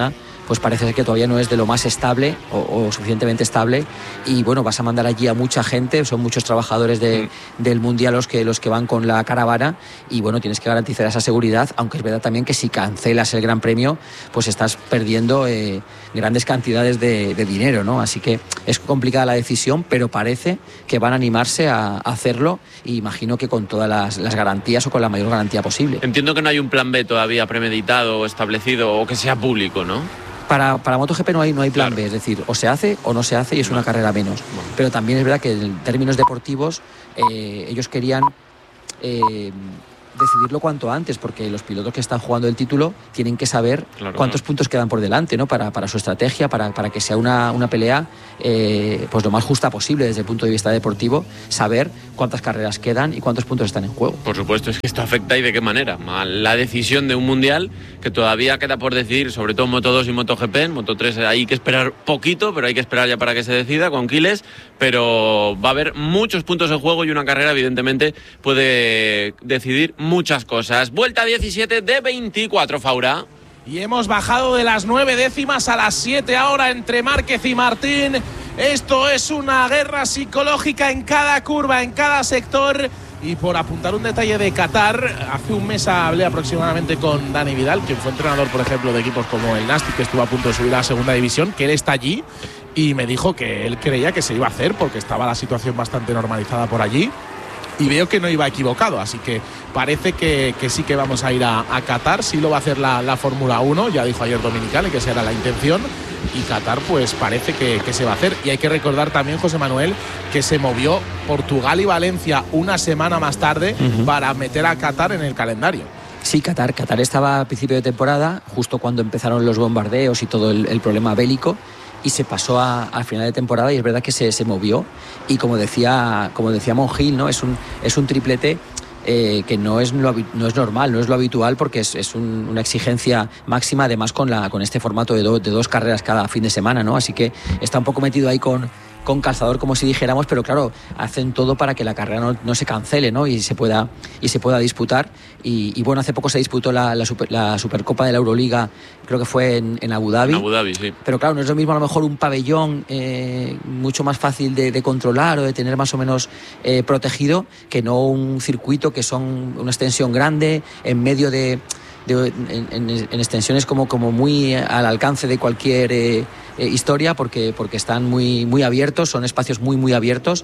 pues parece que todavía no es de lo más estable o, o suficientemente estable, y bueno, vas a mandar allí a mucha gente, son muchos trabajadores de, mm. del Mundial los que, los que van con la caravana, y bueno, tienes que garantizar esa seguridad, aunque es verdad también que si cancelas el Gran Premio, pues estás perdiendo eh, grandes cantidades de, de dinero, ¿no? Así que es complicada la decisión, pero parece que van a animarse a, a hacerlo, y imagino que con todas las, las garantías o con la mayor garantía posible. Entiendo que no hay un plan B todavía premeditado o establecido o que sea público, ¿no? Para, para MotoGP no hay, no hay plan claro. B, es decir, o se hace o no se hace, y es una carrera menos. Bueno. Pero también es verdad que en términos deportivos eh, ellos querían eh, decidirlo cuanto antes, porque los pilotos que están jugando el título tienen que saber claro, cuántos ¿no? puntos quedan por delante, ¿no? Para, para su estrategia, para, para que sea una, una pelea eh, pues lo más justa posible desde el punto de vista deportivo, saber cuántas carreras quedan y cuántos puntos están en juego. Por supuesto, es que esto afecta, y de qué manera. La decisión de un mundial que todavía queda por decidir, sobre todo en Moto dos y MotoGP. En Moto tres hay que esperar poquito, pero hay que esperar ya para que se decida con Quiles, pero va a haber muchos puntos en juego y una carrera evidentemente puede decidir muchas cosas. Vuelta diecisiete de veinticuatro, Faura. Y hemos bajado de las nueve décimas a las siete ahora entre Márquez y Martín. Esto es una guerra psicológica en cada curva, en cada sector. Y por apuntar un detalle de Qatar, hace un mes hablé aproximadamente con Dani Vidal, quien fue entrenador, por ejemplo, de equipos como el Nastic, que estuvo a punto de subir a la segunda división, que él está allí, y me dijo que él creía que se iba a hacer porque estaba la situación bastante normalizada por allí. Y veo que no iba equivocado, así que parece que, que sí que vamos a ir a, a Qatar. Sí lo va a hacer la, la Fórmula uno, ya dijo ayer Dominicali que esa era la intención, y Qatar pues parece que, que se va a hacer. Y hay que recordar también, José Manuel, que se movió Portugal y Valencia una semana más tarde uh-huh. para meter a Qatar en el calendario. Sí, Qatar. Qatar estaba a principio de temporada, justo cuando empezaron los bombardeos y todo el, el problema bélico, y se pasó a, al final de temporada, y es verdad que se, se movió, y como decía como decía Monjil, ¿no? es un es un triplete eh, que no es lo, no es normal, no es lo habitual, porque es, es un, una exigencia máxima, además con la con este formato de, do, de dos carreras cada fin de semana, ¿no? Así que está un poco metido ahí con con calzador, como si dijéramos, pero claro, hacen todo para que la carrera no, no se cancele, ¿no? y se pueda y se pueda disputar. Y, y bueno, hace poco se disputó la, la, super, la Supercopa de la Euroliga, creo que fue en, en Abu Dhabi. En Abu Dhabi, sí. Pero claro, no es lo mismo a lo mejor un pabellón eh, mucho más fácil de, de controlar o de tener más o menos eh, protegido, que no un circuito que son una extensión grande en medio de... De, en, en, en extensiones como, como muy al alcance de cualquier eh, eh, historia, porque, porque están muy, muy abiertos, son espacios muy muy abiertos,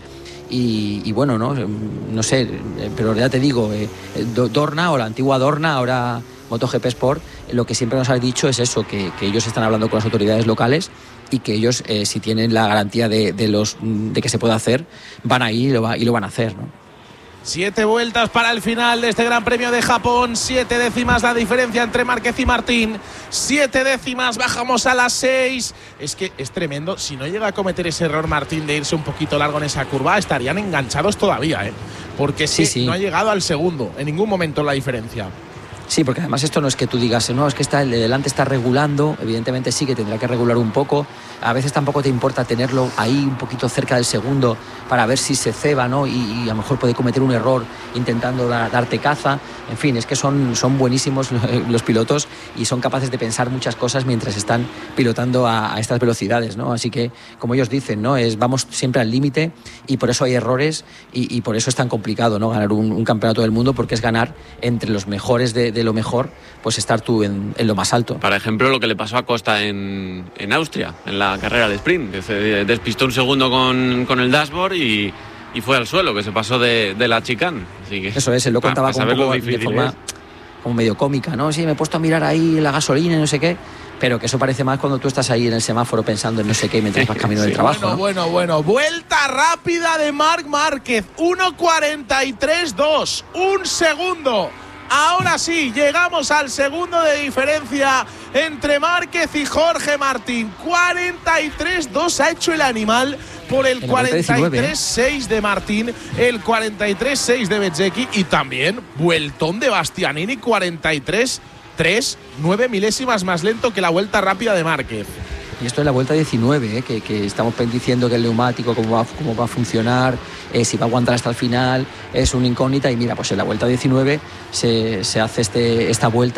y, y bueno, no, no sé, pero ya te digo, eh, Dorna, o la antigua Dorna, ahora MotoGP Sport, lo que siempre nos ha dicho es eso, que, que ellos están hablando con las autoridades locales, y que ellos, eh, si tienen la garantía de, de, los, de que se puede hacer, van a ir y lo, va, y lo van a hacer, ¿no? Siete vueltas para el final de este Gran Premio de Japón. Siete décimas la diferencia entre Márquez y Martín. Siete décimas, bajamos a las seis. Es que es tremendo. Si no llega a cometer ese error Martín de irse un poquito largo en esa curva, estarían enganchados todavía, ¿eh? Porque sí, sí. no ha llegado al segundo. En ningún momento la diferencia. Sí, porque además esto no es que tú digas, no, es que está, el de delante está regulando, evidentemente sí que tendrá que regular un poco, a veces tampoco te importa tenerlo ahí un poquito cerca del segundo para ver si se ceba, ¿no? Y, y a lo mejor puede cometer un error intentando da, darte caza, en fin, es que son, son buenísimos los pilotos y son capaces de pensar muchas cosas mientras están pilotando a, a estas velocidades, ¿no? Así que, como ellos dicen, ¿no? Es, vamos siempre al límite, y por eso hay errores, y, y por eso es tan complicado, ¿no? Ganar un, un campeonato del mundo, porque es ganar entre los mejores de, de lo mejor, pues estar tú en, en lo más alto. Por ejemplo, lo que le pasó a Costa en, en Austria, en la carrera de sprint, que se despistó un segundo con, con el dashboard y, y fue al suelo, que se pasó de, de la chicane. Así que, eso es, él lo contaba pa, pa como un poco de forma es. como medio cómica, ¿no? Sí, me he puesto a mirar ahí la gasolina y no sé qué, pero que eso parece más cuando tú estás ahí en el semáforo pensando en no sé qué mientras vas camino sí. del trabajo. Bueno, ¿no? bueno, bueno. Vuelta rápida de Marc Márquez. uno cuarenta y tres dos. Un segundo. Ahora sí, llegamos al segundo de diferencia entre Márquez y Jorge Martín. cuarenta y tres dos ha hecho el animal por el cuarenta y tres seis de Martín, el cuarenta y tres seis de Bezzecchi, y también vueltón de Bastianini, cuarenta y tres tres, nueve milésimas más lento que la vuelta rápida de Márquez. Y esto es la vuelta diecinueve, ¿eh? que, que estamos diciendo que el neumático, cómo va, cómo va a funcionar, eh, si va a aguantar hasta el final, es una incógnita. Y mira, pues en la vuelta diecinueve se, se hace este, esta vuelta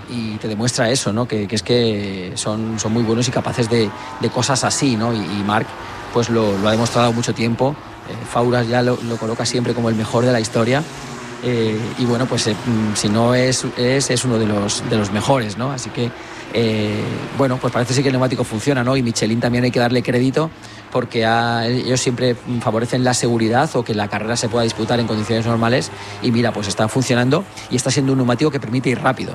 y te demuestra eso, ¿no? Que, que es que son, son muy buenos y capaces de, de cosas así, ¿no? Y, y Marc pues lo, lo ha demostrado mucho tiempo. eh, Fauras ya lo, lo coloca siempre como el mejor de la historia. Eh, y bueno, pues eh, si no es, es, es uno de los, de los mejores, ¿no? Así que, eh, bueno, pues parece ser que el neumático funciona, ¿no? Y Michelin también hay que darle crédito porque a, ellos siempre favorecen la seguridad o que la carrera se pueda disputar en condiciones normales y mira, pues está funcionando y está siendo un neumático que permite ir rápido.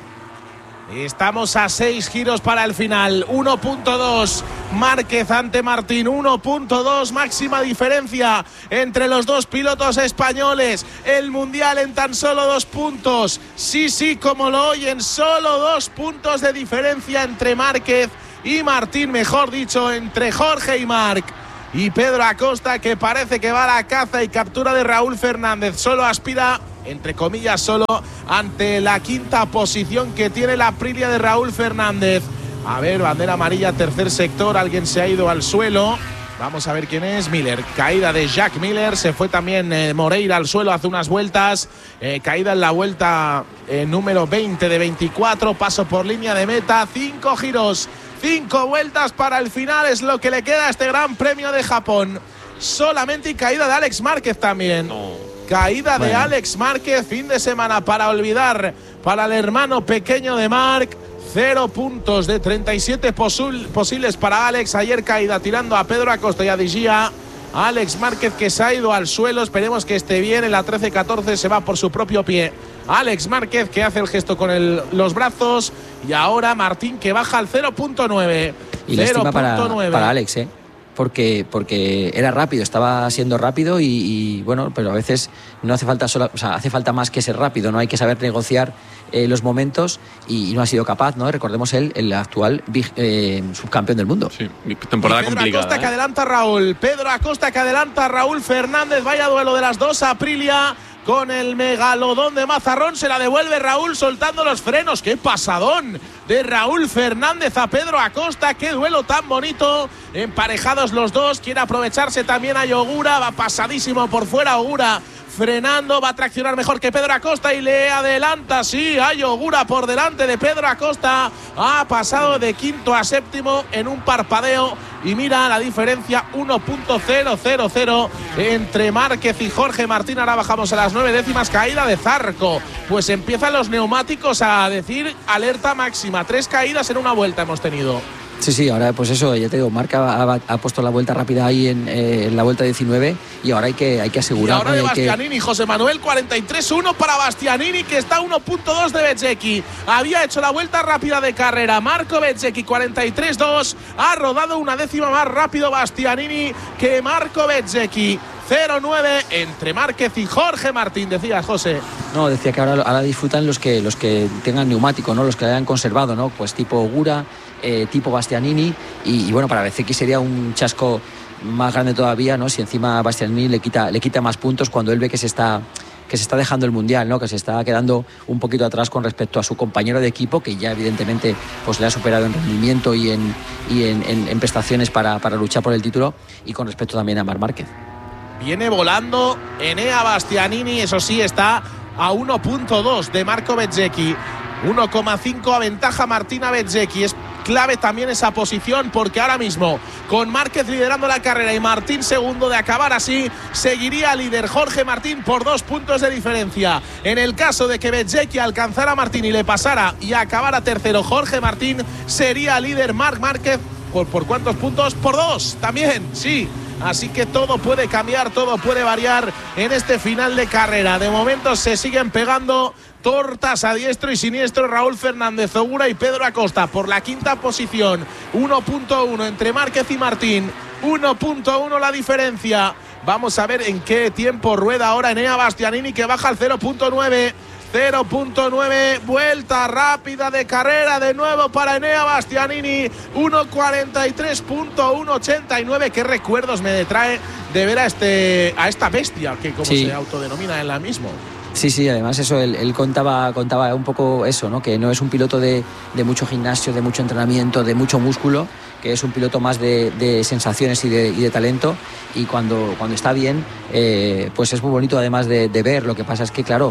Estamos a seis giros para el final. uno punto dos Márquez ante Martín. uno punto dos máxima diferencia entre los dos pilotos españoles. El mundial en tan solo dos puntos. Sí, sí, como lo oyen, solo dos puntos de diferencia entre Márquez y Martín, mejor dicho, entre Jorge y Marc. Y Pedro Acosta, que parece que va a la caza y captura de Raúl Fernández. Solo aspira, entre comillas solo, ante la quinta posición que tiene la Aprilia de Raúl Fernández. A ver, bandera amarilla, tercer sector, alguien se ha ido al suelo. Vamos a ver quién es. Miller, caída de Jack Miller. Se fue también eh, Moreira al suelo hace unas vueltas. Eh, caída en la vuelta eh, número veinte de veinticuatro. Paso por línea de meta. Cinco giros, cinco vueltas para el final. Es lo que le queda a este Gran Premio de Japón. Solamente y caída de Alex Márquez también. No. Caída bueno. de Alex Márquez. Fin de semana para olvidar para el hermano pequeño de Marc. Cero puntos de treinta y siete posul, posibles para Alex. Ayer caída tirando a Pedro Acosta y a Digia. Alex Márquez que se ha ido al suelo. Esperemos que esté bien. En la trece catorce se va por su propio pie. Alex Márquez que hace el gesto con el, los brazos. Y ahora Martín que baja al cero punto nueve. Y lástima para, para Alex, ¿eh? Porque, porque era rápido, estaba siendo rápido y, y bueno, pero a veces no hace falta solo, o sea, hace falta más que ser rápido, no hay que saber negociar eh, los momentos y, y no ha sido capaz, ¿no? Recordemos él, el actual eh, subcampeón del mundo. Sí, temporada Pedro complicada. Acosta ¿eh? que adelanta a Raúl, Pedro Acosta que adelanta a Raúl Fernández, vaya duelo de las dos, Aprilia con el megalodón de Mazarrón, se la devuelve Raúl soltando los frenos. ¡Qué pasadón de Raúl Fernández a Pedro Acosta! ¡Qué duelo tan bonito! Emparejados los dos, quiere aprovecharse también a Ogura, va pasadísimo por fuera Ogura, frenando, va a traccionar mejor que Pedro Acosta y le adelanta, sí, hay Ogura por delante de Pedro Acosta, ha pasado de quinto a séptimo en un parpadeo y mira la diferencia, uno punto cero cero cero entre Márquez y Jorge Martín. Ahora bajamos a las nueve décimas, caída de Zarco, pues empiezan los neumáticos a decir alerta máxima, tres caídas en una vuelta hemos tenido. Sí, sí, ahora pues eso, ya te digo, Marc ha, ha puesto la vuelta rápida ahí en, eh, en la vuelta diecinueve y ahora hay que, hay que asegurar. Y ahora de ¿no? Bastianini, que... José Manuel, cuarenta y tres uno para Bastianini, que está uno punto dos de Bezzecchi. Había hecho la vuelta rápida de carrera. Marco Bezzecchi, cuarenta y tres dos. Ha rodado una décima más rápido Bastianini que Marco Bezzecchi. cero nueve entre Márquez y Jorge Martín, decías, José. No, decía que ahora, ahora disfrutan los que, los que tengan neumático, ¿no? Los que hayan conservado, ¿no? Pues tipo Ogura, eh, tipo Bastianini y, y bueno, para Bezzecchi sería un chasco más grande todavía, ¿no? Si encima Bastianini le quita, le quita más puntos cuando él ve que se está que se está dejando el mundial, ¿no? Que se está quedando un poquito atrás con respecto a su compañero de equipo, que ya evidentemente pues le ha superado en rendimiento y en, y en, en, en prestaciones para, para luchar por el título, y con respecto también a Marc Márquez. Viene volando Enea Bastianini, eso sí, está a uno punto dos de Marco Bezzecchi. uno coma cinco aventaja Martina Bezzecchi. Es clave también esa posición porque ahora mismo con Márquez liderando la carrera y Martín segundo, de acabar así seguiría líder Jorge Martín por dos puntos de diferencia. En el caso de que Bezzecchi alcanzara a Martín y le pasara y acabara tercero Jorge Martín, sería líder Marc Márquez. ¿Por, por cuántos puntos? Por dos también, sí. Así que todo puede cambiar, todo puede variar en este final de carrera. De momento se siguen pegando tortas a diestro y siniestro Raúl Fernández, Ogura y Pedro Acosta por la quinta posición. uno punto uno entre Márquez y Martín. uno punto uno la diferencia. Vamos a ver en qué tiempo rueda ahora Enea Bastianini, que baja al cero punto nueve. cero punto nueve, vuelta rápida de carrera de nuevo para Enea Bastianini, uno cuarenta y tres punto uno ochenta y nueve. Qué recuerdos me trae de ver a, este, a esta bestia, que como sí se autodenomina en la misma. Sí, sí, además eso, él, él contaba, contaba un poco eso, ¿no? Que no es un piloto de, de mucho gimnasio, de mucho entrenamiento, de mucho músculo, que es un piloto más de, de sensaciones y de, y de talento, y cuando, cuando está bien, eh, pues es muy bonito además de, de ver. Lo que pasa es que, claro,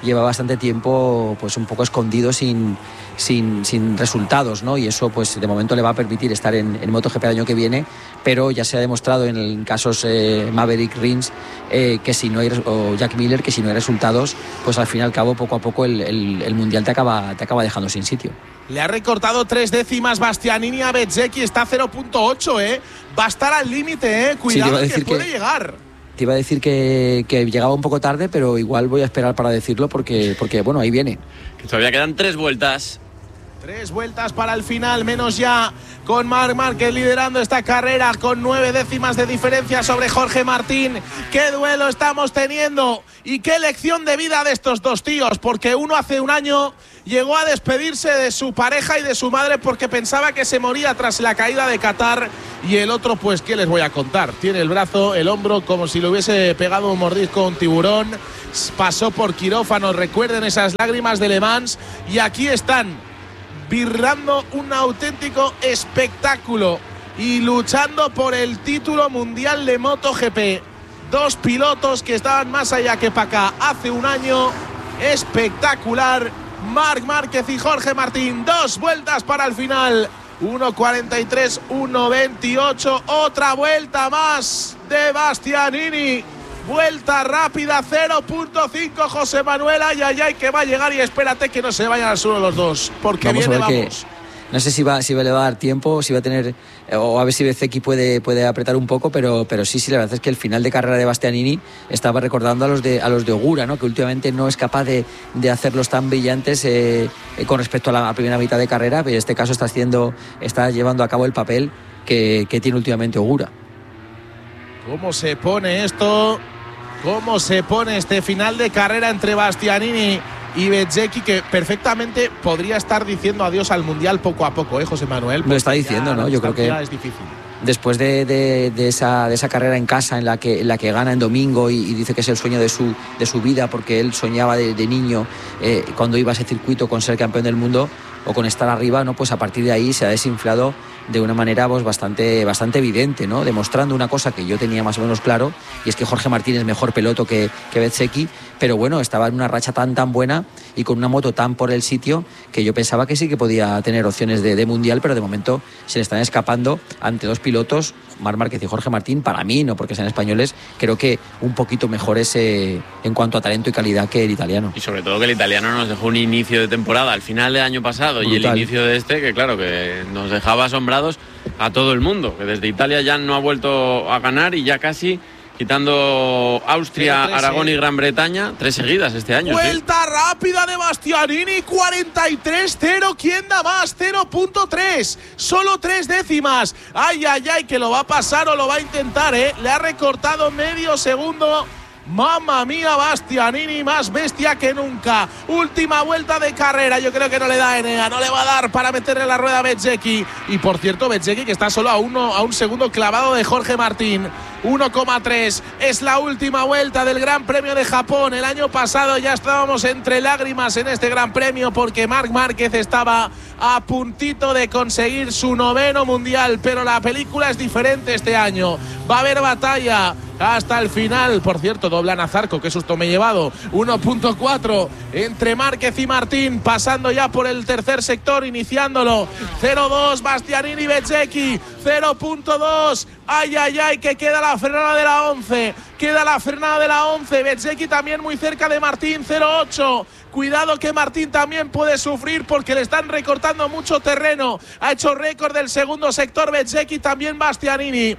lleva bastante tiempo pues un poco escondido sin, sin, sin resultados, ¿no? Y eso pues de momento le va a permitir estar en, en MotoGP el año que viene, pero ya se ha demostrado en, en casos eh, Maverick Rins eh, que si no hay, o Jack Miller, que si no hay resultados, pues al fin y al cabo poco a poco el, el, el Mundial te acaba, te acaba dejando sin sitio. Le ha recortado tres décimas Bastianini a Bezzecchi, está cero punto ocho, ¿eh? Va a estar al límite, ¿eh? Cuidado sí, que puede que... llegar. Te iba a decir que, que llegaba un poco tarde, pero igual voy a esperar para decirlo porque, porque bueno, ahí viene. Que todavía quedan tres vueltas. Tres vueltas para el final, menos ya con Marc Márquez liderando esta carrera con nueve décimas de diferencia sobre Jorge Martín. ¡Qué duelo estamos teniendo! Y qué lección de vida de estos dos tíos, porque uno hace un año llegó a despedirse de su pareja y de su madre porque pensaba que se moría tras la caída de Qatar, y el otro, pues, ¿qué les voy a contar? Tiene el brazo, el hombro, como si le hubiese pegado un mordisco a un tiburón, pasó por quirófano, recuerden esas lágrimas de Le Mans, y aquí están, birrando un auténtico espectáculo y luchando por el título mundial de MotoGP. Dos pilotos que estaban más allá que para acá hace un año. Espectacular. Marc Márquez y Jorge Martín. Dos vueltas para el final. uno cuarenta y tres, uno veintiocho. Otra vuelta más de Bastianini. Vuelta rápida, cero punto cinco, José Manuel. Ay, ay, ay, que va a llegar, y espérate que no se vayan al suelo los dos, porque vamos viene, a ver vamos. Que, no sé si va, si le va a dar tiempo, si va a tener, o a ver si Bezzecchi puede, puede apretar un poco, pero, pero sí, sí, la verdad es que el final de carrera de Bastianini estaba recordando a los de, a los de Ogura, ¿no? Que últimamente no es capaz de, de hacerlos tan brillantes eh, eh, con respecto a la primera mitad de carrera, pero en este caso está haciendo, está llevando a cabo el papel que, que tiene últimamente Ogura. ¿Cómo se pone esto? ¿Cómo se pone este final de carrera entre Bastianini y Bezzecchi, que perfectamente podría estar diciendo adiós al Mundial poco a poco, ¿eh, José Manuel? Lo está diciendo, ¿no? Yo creo que es difícil. Después de, de, de, esa, de esa carrera en casa en la que, en la que gana en domingo y, y dice que es el sueño de su, de su vida, porque él soñaba de, de niño eh, cuando iba a ese circuito con ser campeón del mundo o con estar arriba, ¿no? Pues a partir de ahí se ha desinflado de una manera pues bastante, bastante evidente, ¿no? Demostrando una cosa que yo tenía más o menos claro, y es que Jorge Martín es mejor piloto que, que Bezzecchi, pero bueno, estaba en una racha tan tan buena y con una moto tan por el sitio que yo pensaba que sí que podía tener opciones de, de mundial, pero de momento se le están escapando ante dos pilotos, Marc Márquez y Jorge Martín. Para mí, no porque sean españoles, creo que un poquito mejores eh, en cuanto a talento y calidad que el italiano. Y sobre todo que el italiano nos dejó un inicio de temporada al final del año pasado. Brutal. Y el inicio de este, que claro, que nos dejaba asombrados a todo el mundo, que desde Italia ya no ha vuelto a ganar, y ya casi quitando Austria, tres, Aragón eh. y Gran Bretaña, tres seguidas este año. Vuelta ¿sí? rápida de Bastianini, cuarenta y tres cero. ¿Quién da más? cero punto tres. Solo tres décimas. Ay, ay, ay, que lo va a pasar o lo va a intentar, ¿eh? Le ha recortado medio segundo. Mamma mía, Bastianini, más bestia que nunca. Última vuelta de carrera. Yo creo que no le da Enea, no le va a dar para meterle la rueda a Bezzecchi. Y por cierto, Bezzecchi que está solo a, uno, a un segundo clavado de Jorge Martín. uno coma tres. Es la última vuelta del Gran Premio de Japón. El año pasado ya estábamos entre lágrimas en este Gran Premio porque Marc Márquez estaba a puntito de conseguir su noveno mundial, pero la película es diferente este año. Va a haber batalla hasta el final. Por cierto, doblan a Zarco, qué susto me he llevado. uno punto cuatro entre Márquez y Martín, pasando ya por el tercer sector, iniciándolo. cero dos Bastianini, Bezzecchi, cero punto dos. Ay, ay, ay, que queda la frenada de la once. Queda la frenada de la once. Bezzecchi también muy cerca de Martín, cero ocho. Cuidado que Martín también puede sufrir porque le están recortando mucho terreno. Ha hecho récord del segundo sector Bezzecchi, también Bastianini.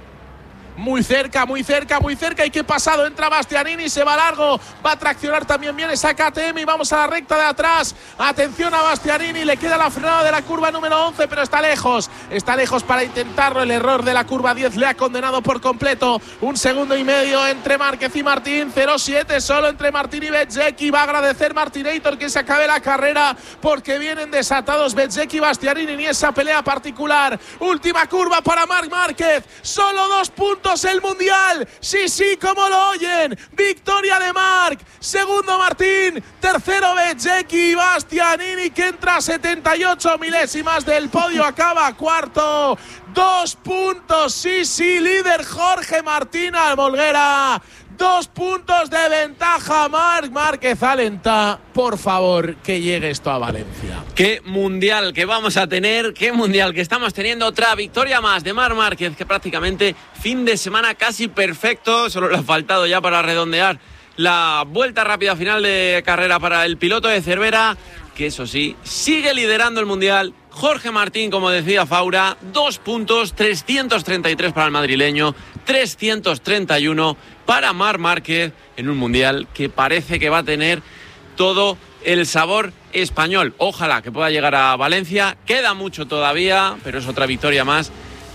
Muy cerca, muy cerca, muy cerca. ¿Y qué pasado? Entra Bastianini, se va largo. Va a traccionar también bien esa K T M y vamos a la recta de atrás. Atención a Bastianini, le queda la frenada de la curva número once, pero está lejos. Está lejos para intentarlo. El error de la curva diez le ha condenado por completo. Un segundo y medio entre Márquez y Martín. cero siete solo entre Martín y Bezzecchi. Va a agradecer Martinator que se acabe la carrera porque vienen desatados Bezzecchi y Bastianini ni esa pelea particular. Última curva para Marc Márquez. Solo dos puntos el mundial. Sí, sí, como lo oyen. Victoria de Marc. Segundo Martín. Tercero Bezzecchi. Bastianini que entra a setenta y ocho milésimas del podio. Acaba cuarto. Dos puntos. Sí, sí, líder Jorge Martín Almolguera. Dos puntos de ventaja, Marc Márquez alenta. Por favor, que llegue esto a Valencia. Qué mundial que vamos a tener, qué mundial que estamos teniendo. Otra victoria más de Marc Márquez, que prácticamente fin de semana casi perfecto. Solo le ha faltado ya para redondear la vuelta rápida final de carrera para el piloto de Cervera, que eso sí, sigue liderando el mundial. Jorge Martín, como decía Faura, dos puntos, trescientos treinta y tres para el madrileño, trescientos treinta y uno para Marc Márquez, en un mundial que parece que va a tener todo el sabor español. Ojalá que pueda llegar a Valencia, queda mucho todavía, pero es otra victoria más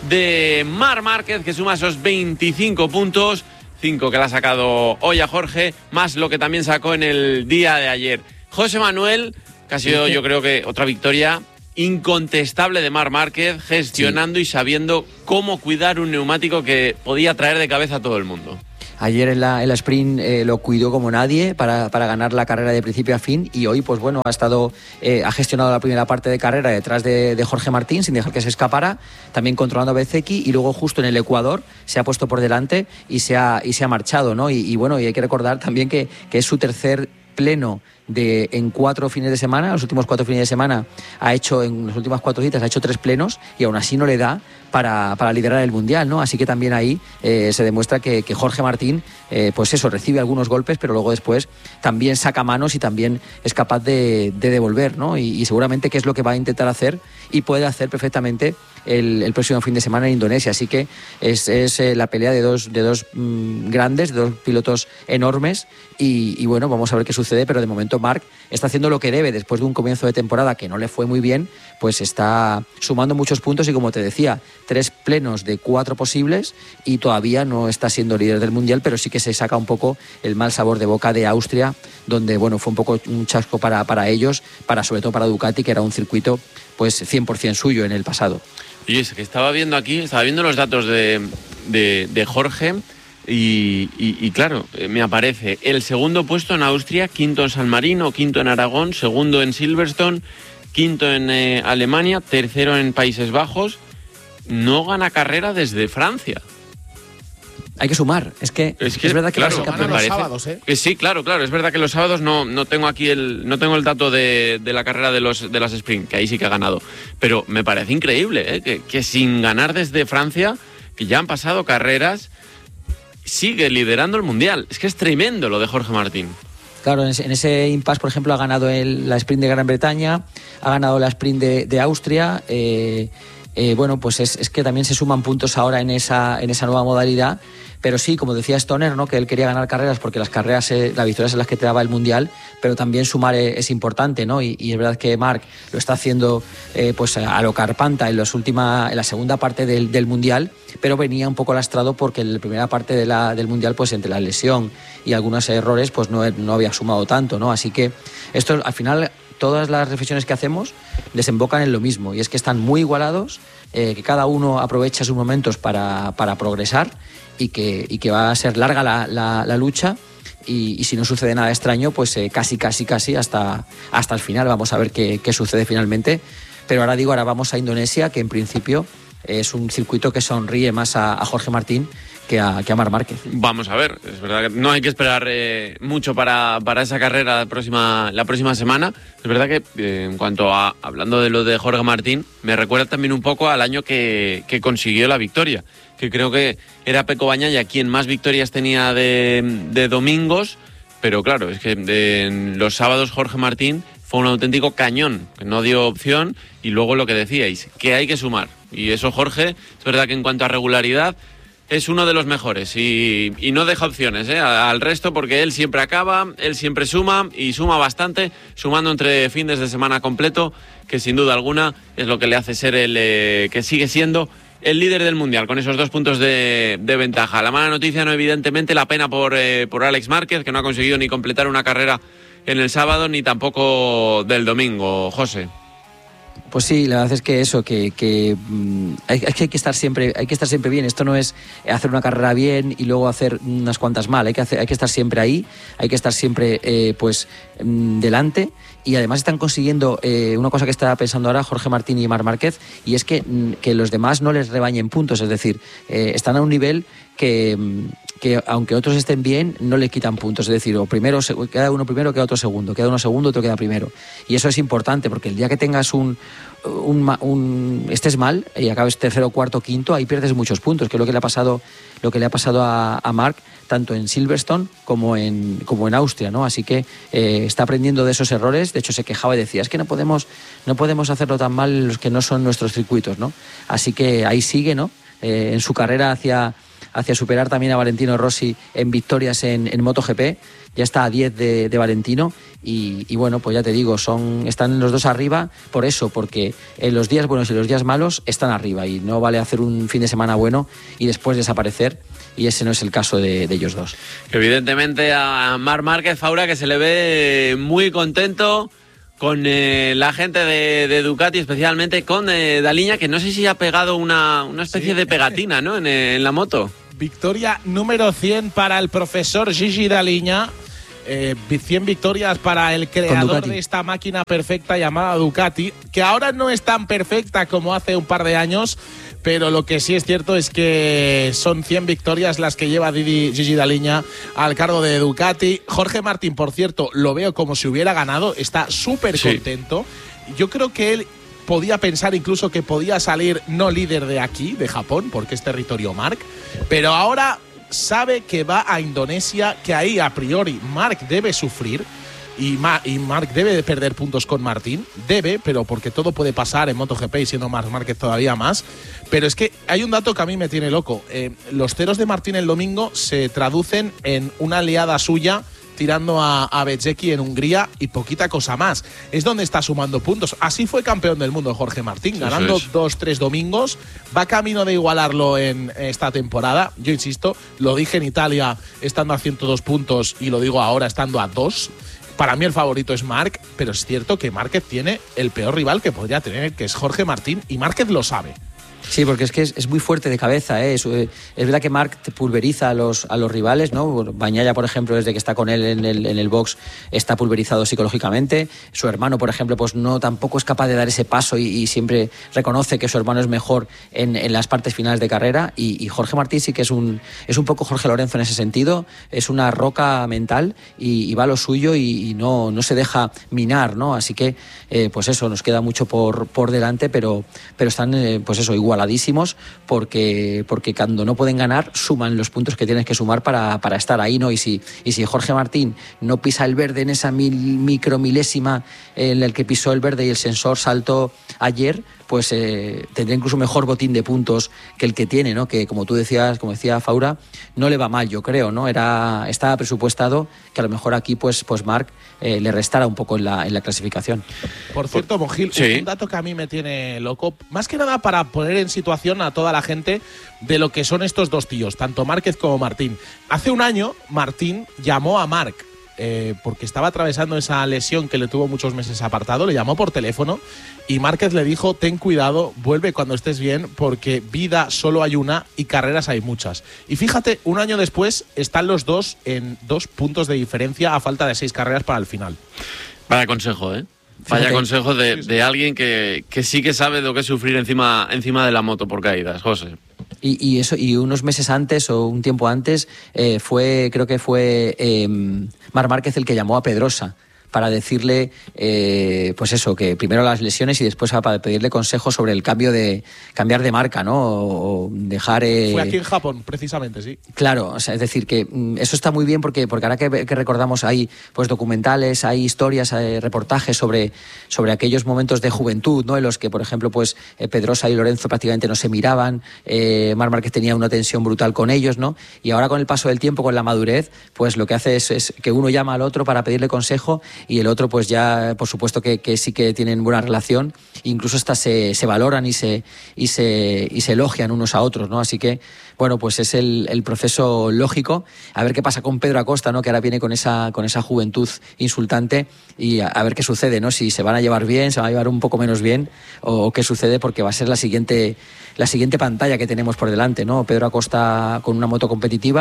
de Marc Márquez, que suma esos veinticinco puntos, cinco que le ha sacado hoy a Jorge, más lo que también sacó en el día de ayer. José Manuel, que ha sido, yo creo que otra victoria incontestable de Marc Márquez, gestionando sí. y sabiendo cómo cuidar un neumático que podía traer de cabeza a todo el mundo. Ayer en la, en la sprint eh, lo cuidó como nadie para, para ganar la carrera de principio a fin, y hoy pues bueno ha estado eh, ha gestionado la primera parte de carrera detrás de, de Jorge Martín sin dejar que se escapara, también controlando a Bezzecchi, y luego justo en el Ecuador se ha puesto por delante y se ha, y se ha marchado, ¿no? Y, y bueno, y hay que recordar también que, que es su tercer pleno de en cuatro fines de semana, los últimos cuatro fines de semana ha hecho, en las últimas cuatro citas ha hecho tres plenos, y aún así no le da para, para liderar el mundial, ¿no? Así que también ahí eh, se demuestra que, que Jorge Martín eh, pues eso, recibe algunos golpes, pero luego después también saca manos y también es capaz de, de devolver, ¿no? Y, y seguramente que es lo que va a intentar hacer, y puede hacer perfectamente el, el próximo fin de semana en Indonesia. Así que es, es eh, la pelea de dos, de dos mmm, grandes, de dos pilotos enormes, y, y bueno, vamos a ver qué sucede, pero de momento Marc está haciendo lo que debe después de un comienzo de temporada que no le fue muy bien, pues está sumando muchos puntos, y como te decía, tres plenos de cuatro posibles, y todavía no está siendo líder del mundial, pero sí que se saca un poco el mal sabor de boca de Austria, donde bueno, fue un poco un chasco para, para ellos, para sobre todo para Ducati, que era un circuito pues cien por ciento suyo en el pasado. Y es que estaba viendo aquí, estaba viendo los datos de, de, de Jorge. Y, y, y claro, me aparece el segundo puesto en Austria, quinto en San Marino, quinto en Aragón, segundo en Silverstone, quinto en eh, Alemania, tercero en Países Bajos. No gana carrera desde Francia. Hay que sumar, es que es, que, es verdad que claro, ganan los sábados, ¿eh? Que sí, claro, claro, es verdad que los sábados no, no tengo aquí el no tengo el dato de, de la carrera de los de las sprint, que ahí sí que ha ganado, pero me parece increíble, ¿eh? que, que sin ganar desde Francia, que ya han pasado carreras, sigue liderando el mundial. Es que es tremendo lo de Jorge Martín. Claro, en ese, en ese impasse, por ejemplo, ha ganado el, la sprint de Gran Bretaña, ha ganado la sprint de, de Austria. Eh, eh, bueno, pues es, es que también se suman puntos ahora en esa, en esa nueva modalidad. Pero sí, como decía Stoner, ¿no? Que él quería ganar carreras porque las carreras, eh, las victorias son las que te daba el mundial, pero también sumar es, es importante, ¿no? Y, y es verdad que Marc lo está haciendo eh, pues a lo Carpanta en, los última, en la segunda parte del, del mundial, pero venía un poco lastrado porque en la primera parte de la, del mundial, pues entre la lesión y algunos errores, pues no, no había sumado tanto, ¿no? Así que esto al final, todas las reflexiones que hacemos desembocan en lo mismo, y es que están muy igualados, eh, que cada uno aprovecha sus momentos para, para progresar, y que, y que va a ser larga la, la, la lucha, y, y si no sucede nada extraño, pues eh, casi, casi, casi hasta, hasta el final. Vamos a ver qué, qué sucede finalmente. Pero ahora digo, ahora vamos a Indonesia, que en principio es un circuito que sonríe más a, a Jorge Martín que a, que a Marc Márquez. Vamos a ver, es verdad que no hay que esperar eh, mucho para, para esa carrera la próxima, la próxima semana. Es verdad que eh, en cuanto a, hablando de lo de Jorge Martín, me recuerda también un poco al año que, que consiguió la victoria, que creo que era Pecco Bagnaia quien más victorias tenía de, de domingos, pero claro, es que de, en los sábados Jorge Martín fue un auténtico cañón, que no dio opción, y luego lo que decíais, que hay que sumar. Y eso Jorge, es verdad que en cuanto a regularidad, es uno de los mejores, y, y no deja opciones ¿eh? al resto, porque él siempre acaba, él siempre suma, y suma bastante, sumando entre fines de semana completo, que sin duda alguna es lo que le hace ser el eh, que sigue siendo el líder del mundial, con esos dos puntos de, de ventaja. La mala noticia, no evidentemente, la pena por, eh, por Alex Márquez, que no ha conseguido ni completar una carrera en el sábado, ni tampoco del domingo, José. Pues sí, la verdad es que eso, que, que mm, hay, hay que estar siempre, hay que estar siempre bien. Esto no es hacer una carrera bien y luego hacer unas cuantas mal. Hay que hacer, hay que estar siempre ahí, hay que estar siempre eh, pues mm, delante. Y además están consiguiendo eh, una cosa que está pensando ahora Jorge Martín y Marc Márquez, y es que, que los demás no les rebañen puntos. Es decir, eh, están a un nivel que, que aunque otros estén bien, no le quitan puntos. Es decir, o primero queda uno primero, queda otro segundo, queda uno segundo, otro queda primero. Y eso es importante, porque el día que tengas un, un, un estés mal y acabes tercero, cuarto, quinto, ahí pierdes muchos puntos, que es lo que le ha pasado, lo que le ha pasado a, a Marc, tanto en Silverstone como en, como en Austria, ¿no? Así que eh, está aprendiendo de esos errores. De hecho, se quejaba y decía, es que no podemos, no podemos hacerlo tan mal los que no son nuestros circuitos, ¿no? Así que ahí sigue, ¿no? Eh, en su carrera hacia, hacia superar también a Valentino Rossi en victorias en, en MotoGP. Ya está a diez de, de Valentino y, y bueno, pues ya te digo, son, están los dos arriba por eso, porque en los días buenos y los días malos están arriba y no vale hacer un fin de semana bueno y después desaparecer, y ese no es el caso de, de ellos dos. Evidentemente a Marc Márquez, Faura, que se le ve muy contento con eh, la gente de, de Ducati, especialmente con eh, Daliña, que no sé si ha pegado una, una especie sí. de pegatina, ¿no? en, en la moto. Victoria número cien para el profesor Gigi Daliña. Eh, cien victorias para el creador de esta máquina perfecta llamada Ducati, que ahora no es tan perfecta como hace un par de años, pero lo que sí es cierto es que son cien victorias las que lleva Didi, Gigi Daliña al cargo de Ducati. Jorge Martín, por cierto, lo veo como si hubiera ganado, está súper sí. contento. Yo creo que él podía pensar incluso que podía salir no líder de aquí, de Japón, porque es territorio Marc, pero ahora sabe que va a Indonesia, que ahí a priori Marc debe sufrir y, Ma y Marc debe de perder puntos con Martín, debe, pero porque todo puede pasar en MotoGP y siendo Marc Márquez todavía más. Pero es que hay un dato que a mí me tiene loco. Eh, los ceros de Martín el domingo se traducen en una liada suya tirando a, a Bezzecchi en Hungría y poquita cosa más. Es donde está sumando puntos. Así fue campeón del mundo Jorge Martín, ganando es. dos, tres domingos. Va camino de igualarlo en esta temporada. Yo insisto, lo dije en Italia estando a ciento dos puntos y lo digo ahora estando a dos. Para mí el favorito es Marc, pero es cierto que Márquez tiene el peor rival que podría tener, que es Jorge Martín, y Márquez lo sabe. Sí, porque es que es, es muy fuerte de cabeza, ¿eh? Es, es verdad que Marc te pulveriza a los, a los rivales, ¿no? Bagnaia, por ejemplo, desde que está con él en el, en el box, está pulverizado psicológicamente. Su hermano, por ejemplo, pues no tampoco es capaz de dar ese paso y, y siempre reconoce que su hermano es mejor en, en las partes finales de carrera. Y, y Jorge Martín sí que es un, es un poco Jorge Lorenzo en ese sentido, es una roca mental y, y va a lo suyo y, y no, no se deja minar, ¿no? Así que, eh, pues eso, nos queda mucho por, por delante, pero, pero están, eh, pues eso, igual porque, porque cuando no pueden ganar suman los puntos que tienes que sumar para, para estar ahí, ¿no? Y si, y si Jorge Martín no pisa el verde en esa mil, micromilésima en el que pisó el verde y el sensor saltó ayer, pues eh, tendría incluso mejor botín de puntos que el que tiene, ¿no? Que como tú decías, como decía Faura, no le va mal, yo creo, ¿no? Era, estaba presupuestado que a lo mejor aquí pues, pues Marc eh, le restara un poco en la, en la clasificación. Por cierto, Mongil, sí. un dato que a mí me tiene loco, más que nada para poner en situación a toda la gente de lo que son estos dos tíos, tanto Márquez como Martín. Hace un año, Martín llamó a Marc, Eh, porque estaba atravesando esa lesión que le tuvo muchos meses apartado, le llamó por teléfono y Márquez le dijo, ten cuidado, vuelve cuando estés bien, porque vida solo hay una y carreras hay muchas. Y fíjate, un año después están los dos en dos puntos de diferencia a falta de seis carreras para el final. Vaya consejo, ¿eh? Vaya Fíjate. consejo de, sí, sí. de alguien que, que sí que sabe lo que es sufrir encima, encima de la moto por caídas, José. Y, y eso, y unos meses antes o un tiempo antes eh, fue, creo que fue eh, Marc Márquez el que llamó a Pedrosa para decirle, eh, pues eso, que primero las lesiones y después para pedirle consejos sobre el cambio de cambiar de marca, ¿no? O, o dejar. Eh... Fue aquí en Japón, precisamente, sí. Claro, o sea, es decir, que eso está muy bien porque, porque ahora que, que recordamos hay pues documentales, hay historias, hay reportajes sobre, sobre aquellos momentos de juventud, ¿no? En los que, por ejemplo, pues eh, Pedrosa y Lorenzo prácticamente no se miraban, eh, Marc Márquez tenía una tensión brutal con ellos, ¿no? Y ahora con el paso del tiempo, con la madurez, pues lo que hace es, es que uno llama al otro para pedirle consejo y el otro pues ya por supuesto que, que sí que tienen buena relación, incluso hasta se, se valoran y se, y, se, y se elogian unos a otros, ¿no? Así que bueno, pues es el, el proceso lógico. A ver qué pasa con Pedro Acosta, ¿no? Que ahora viene con esa, con esa juventud insultante y a, a ver qué sucede, ¿no? Si se van a llevar bien, se van a llevar un poco menos bien o, o qué sucede, porque va a ser la siguiente, la siguiente pantalla que tenemos por delante, ¿no? Pedro Acosta con una moto competitiva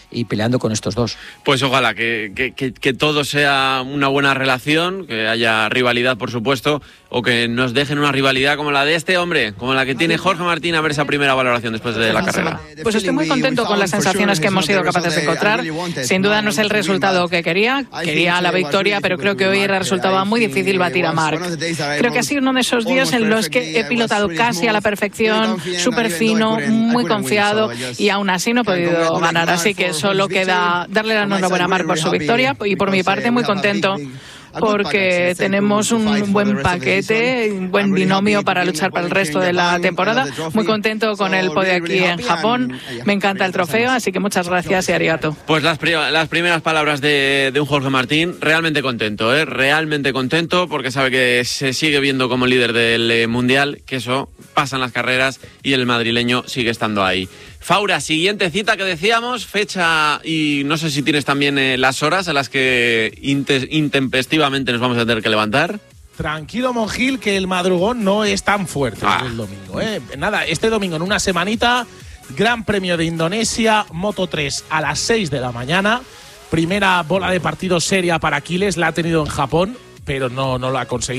y peleando con estos dos. Pues ojalá que, que, que, que todo sea una buena relación, que haya rivalidad, por supuesto, o que nos dejen una rivalidad como la de este hombre, como la que tiene Jorge Martín, a ver esa primera valoración después de la carrera. Pues estoy muy contento con las sensaciones que hemos sido capaces de encontrar. Sin duda no es el resultado que quería, quería la victoria, pero creo que hoy resultaba muy difícil batir a Marc. Creo que ha sido uno de esos días en los que he pilotado casi a la perfección, súper fino, muy confiado, y aún así no he podido ganar, así que solo queda darle la enhorabuena a Marc por su victoria, y por mi parte muy contento porque tenemos un buen paquete, un buen binomio para luchar para el resto de la temporada. Muy contento con el podio aquí en Japón, me encanta el trofeo, así que muchas gracias y arigato. Pues las, pri las primeras palabras de, de un Jorge Martín, realmente contento, ¿eh? realmente contento, porque sabe que se sigue viendo como líder del eh, Mundial, que eso pasa en las carreras y el madrileño sigue estando ahí. Faura, siguiente cita que decíamos, fecha, y no sé si tienes también eh, las horas a las que intempestivamente nos vamos a tener que levantar. Tranquilo, Monjil, que el madrugón no es tan fuerte ah. el domingo. ¿eh? Nada, este domingo en una semanita, Gran Premio de Indonesia, Moto tres a las seis de la mañana. Primera bola de partido seria para Aquiles, la ha tenido en Japón, pero no, no lo ha conseguido.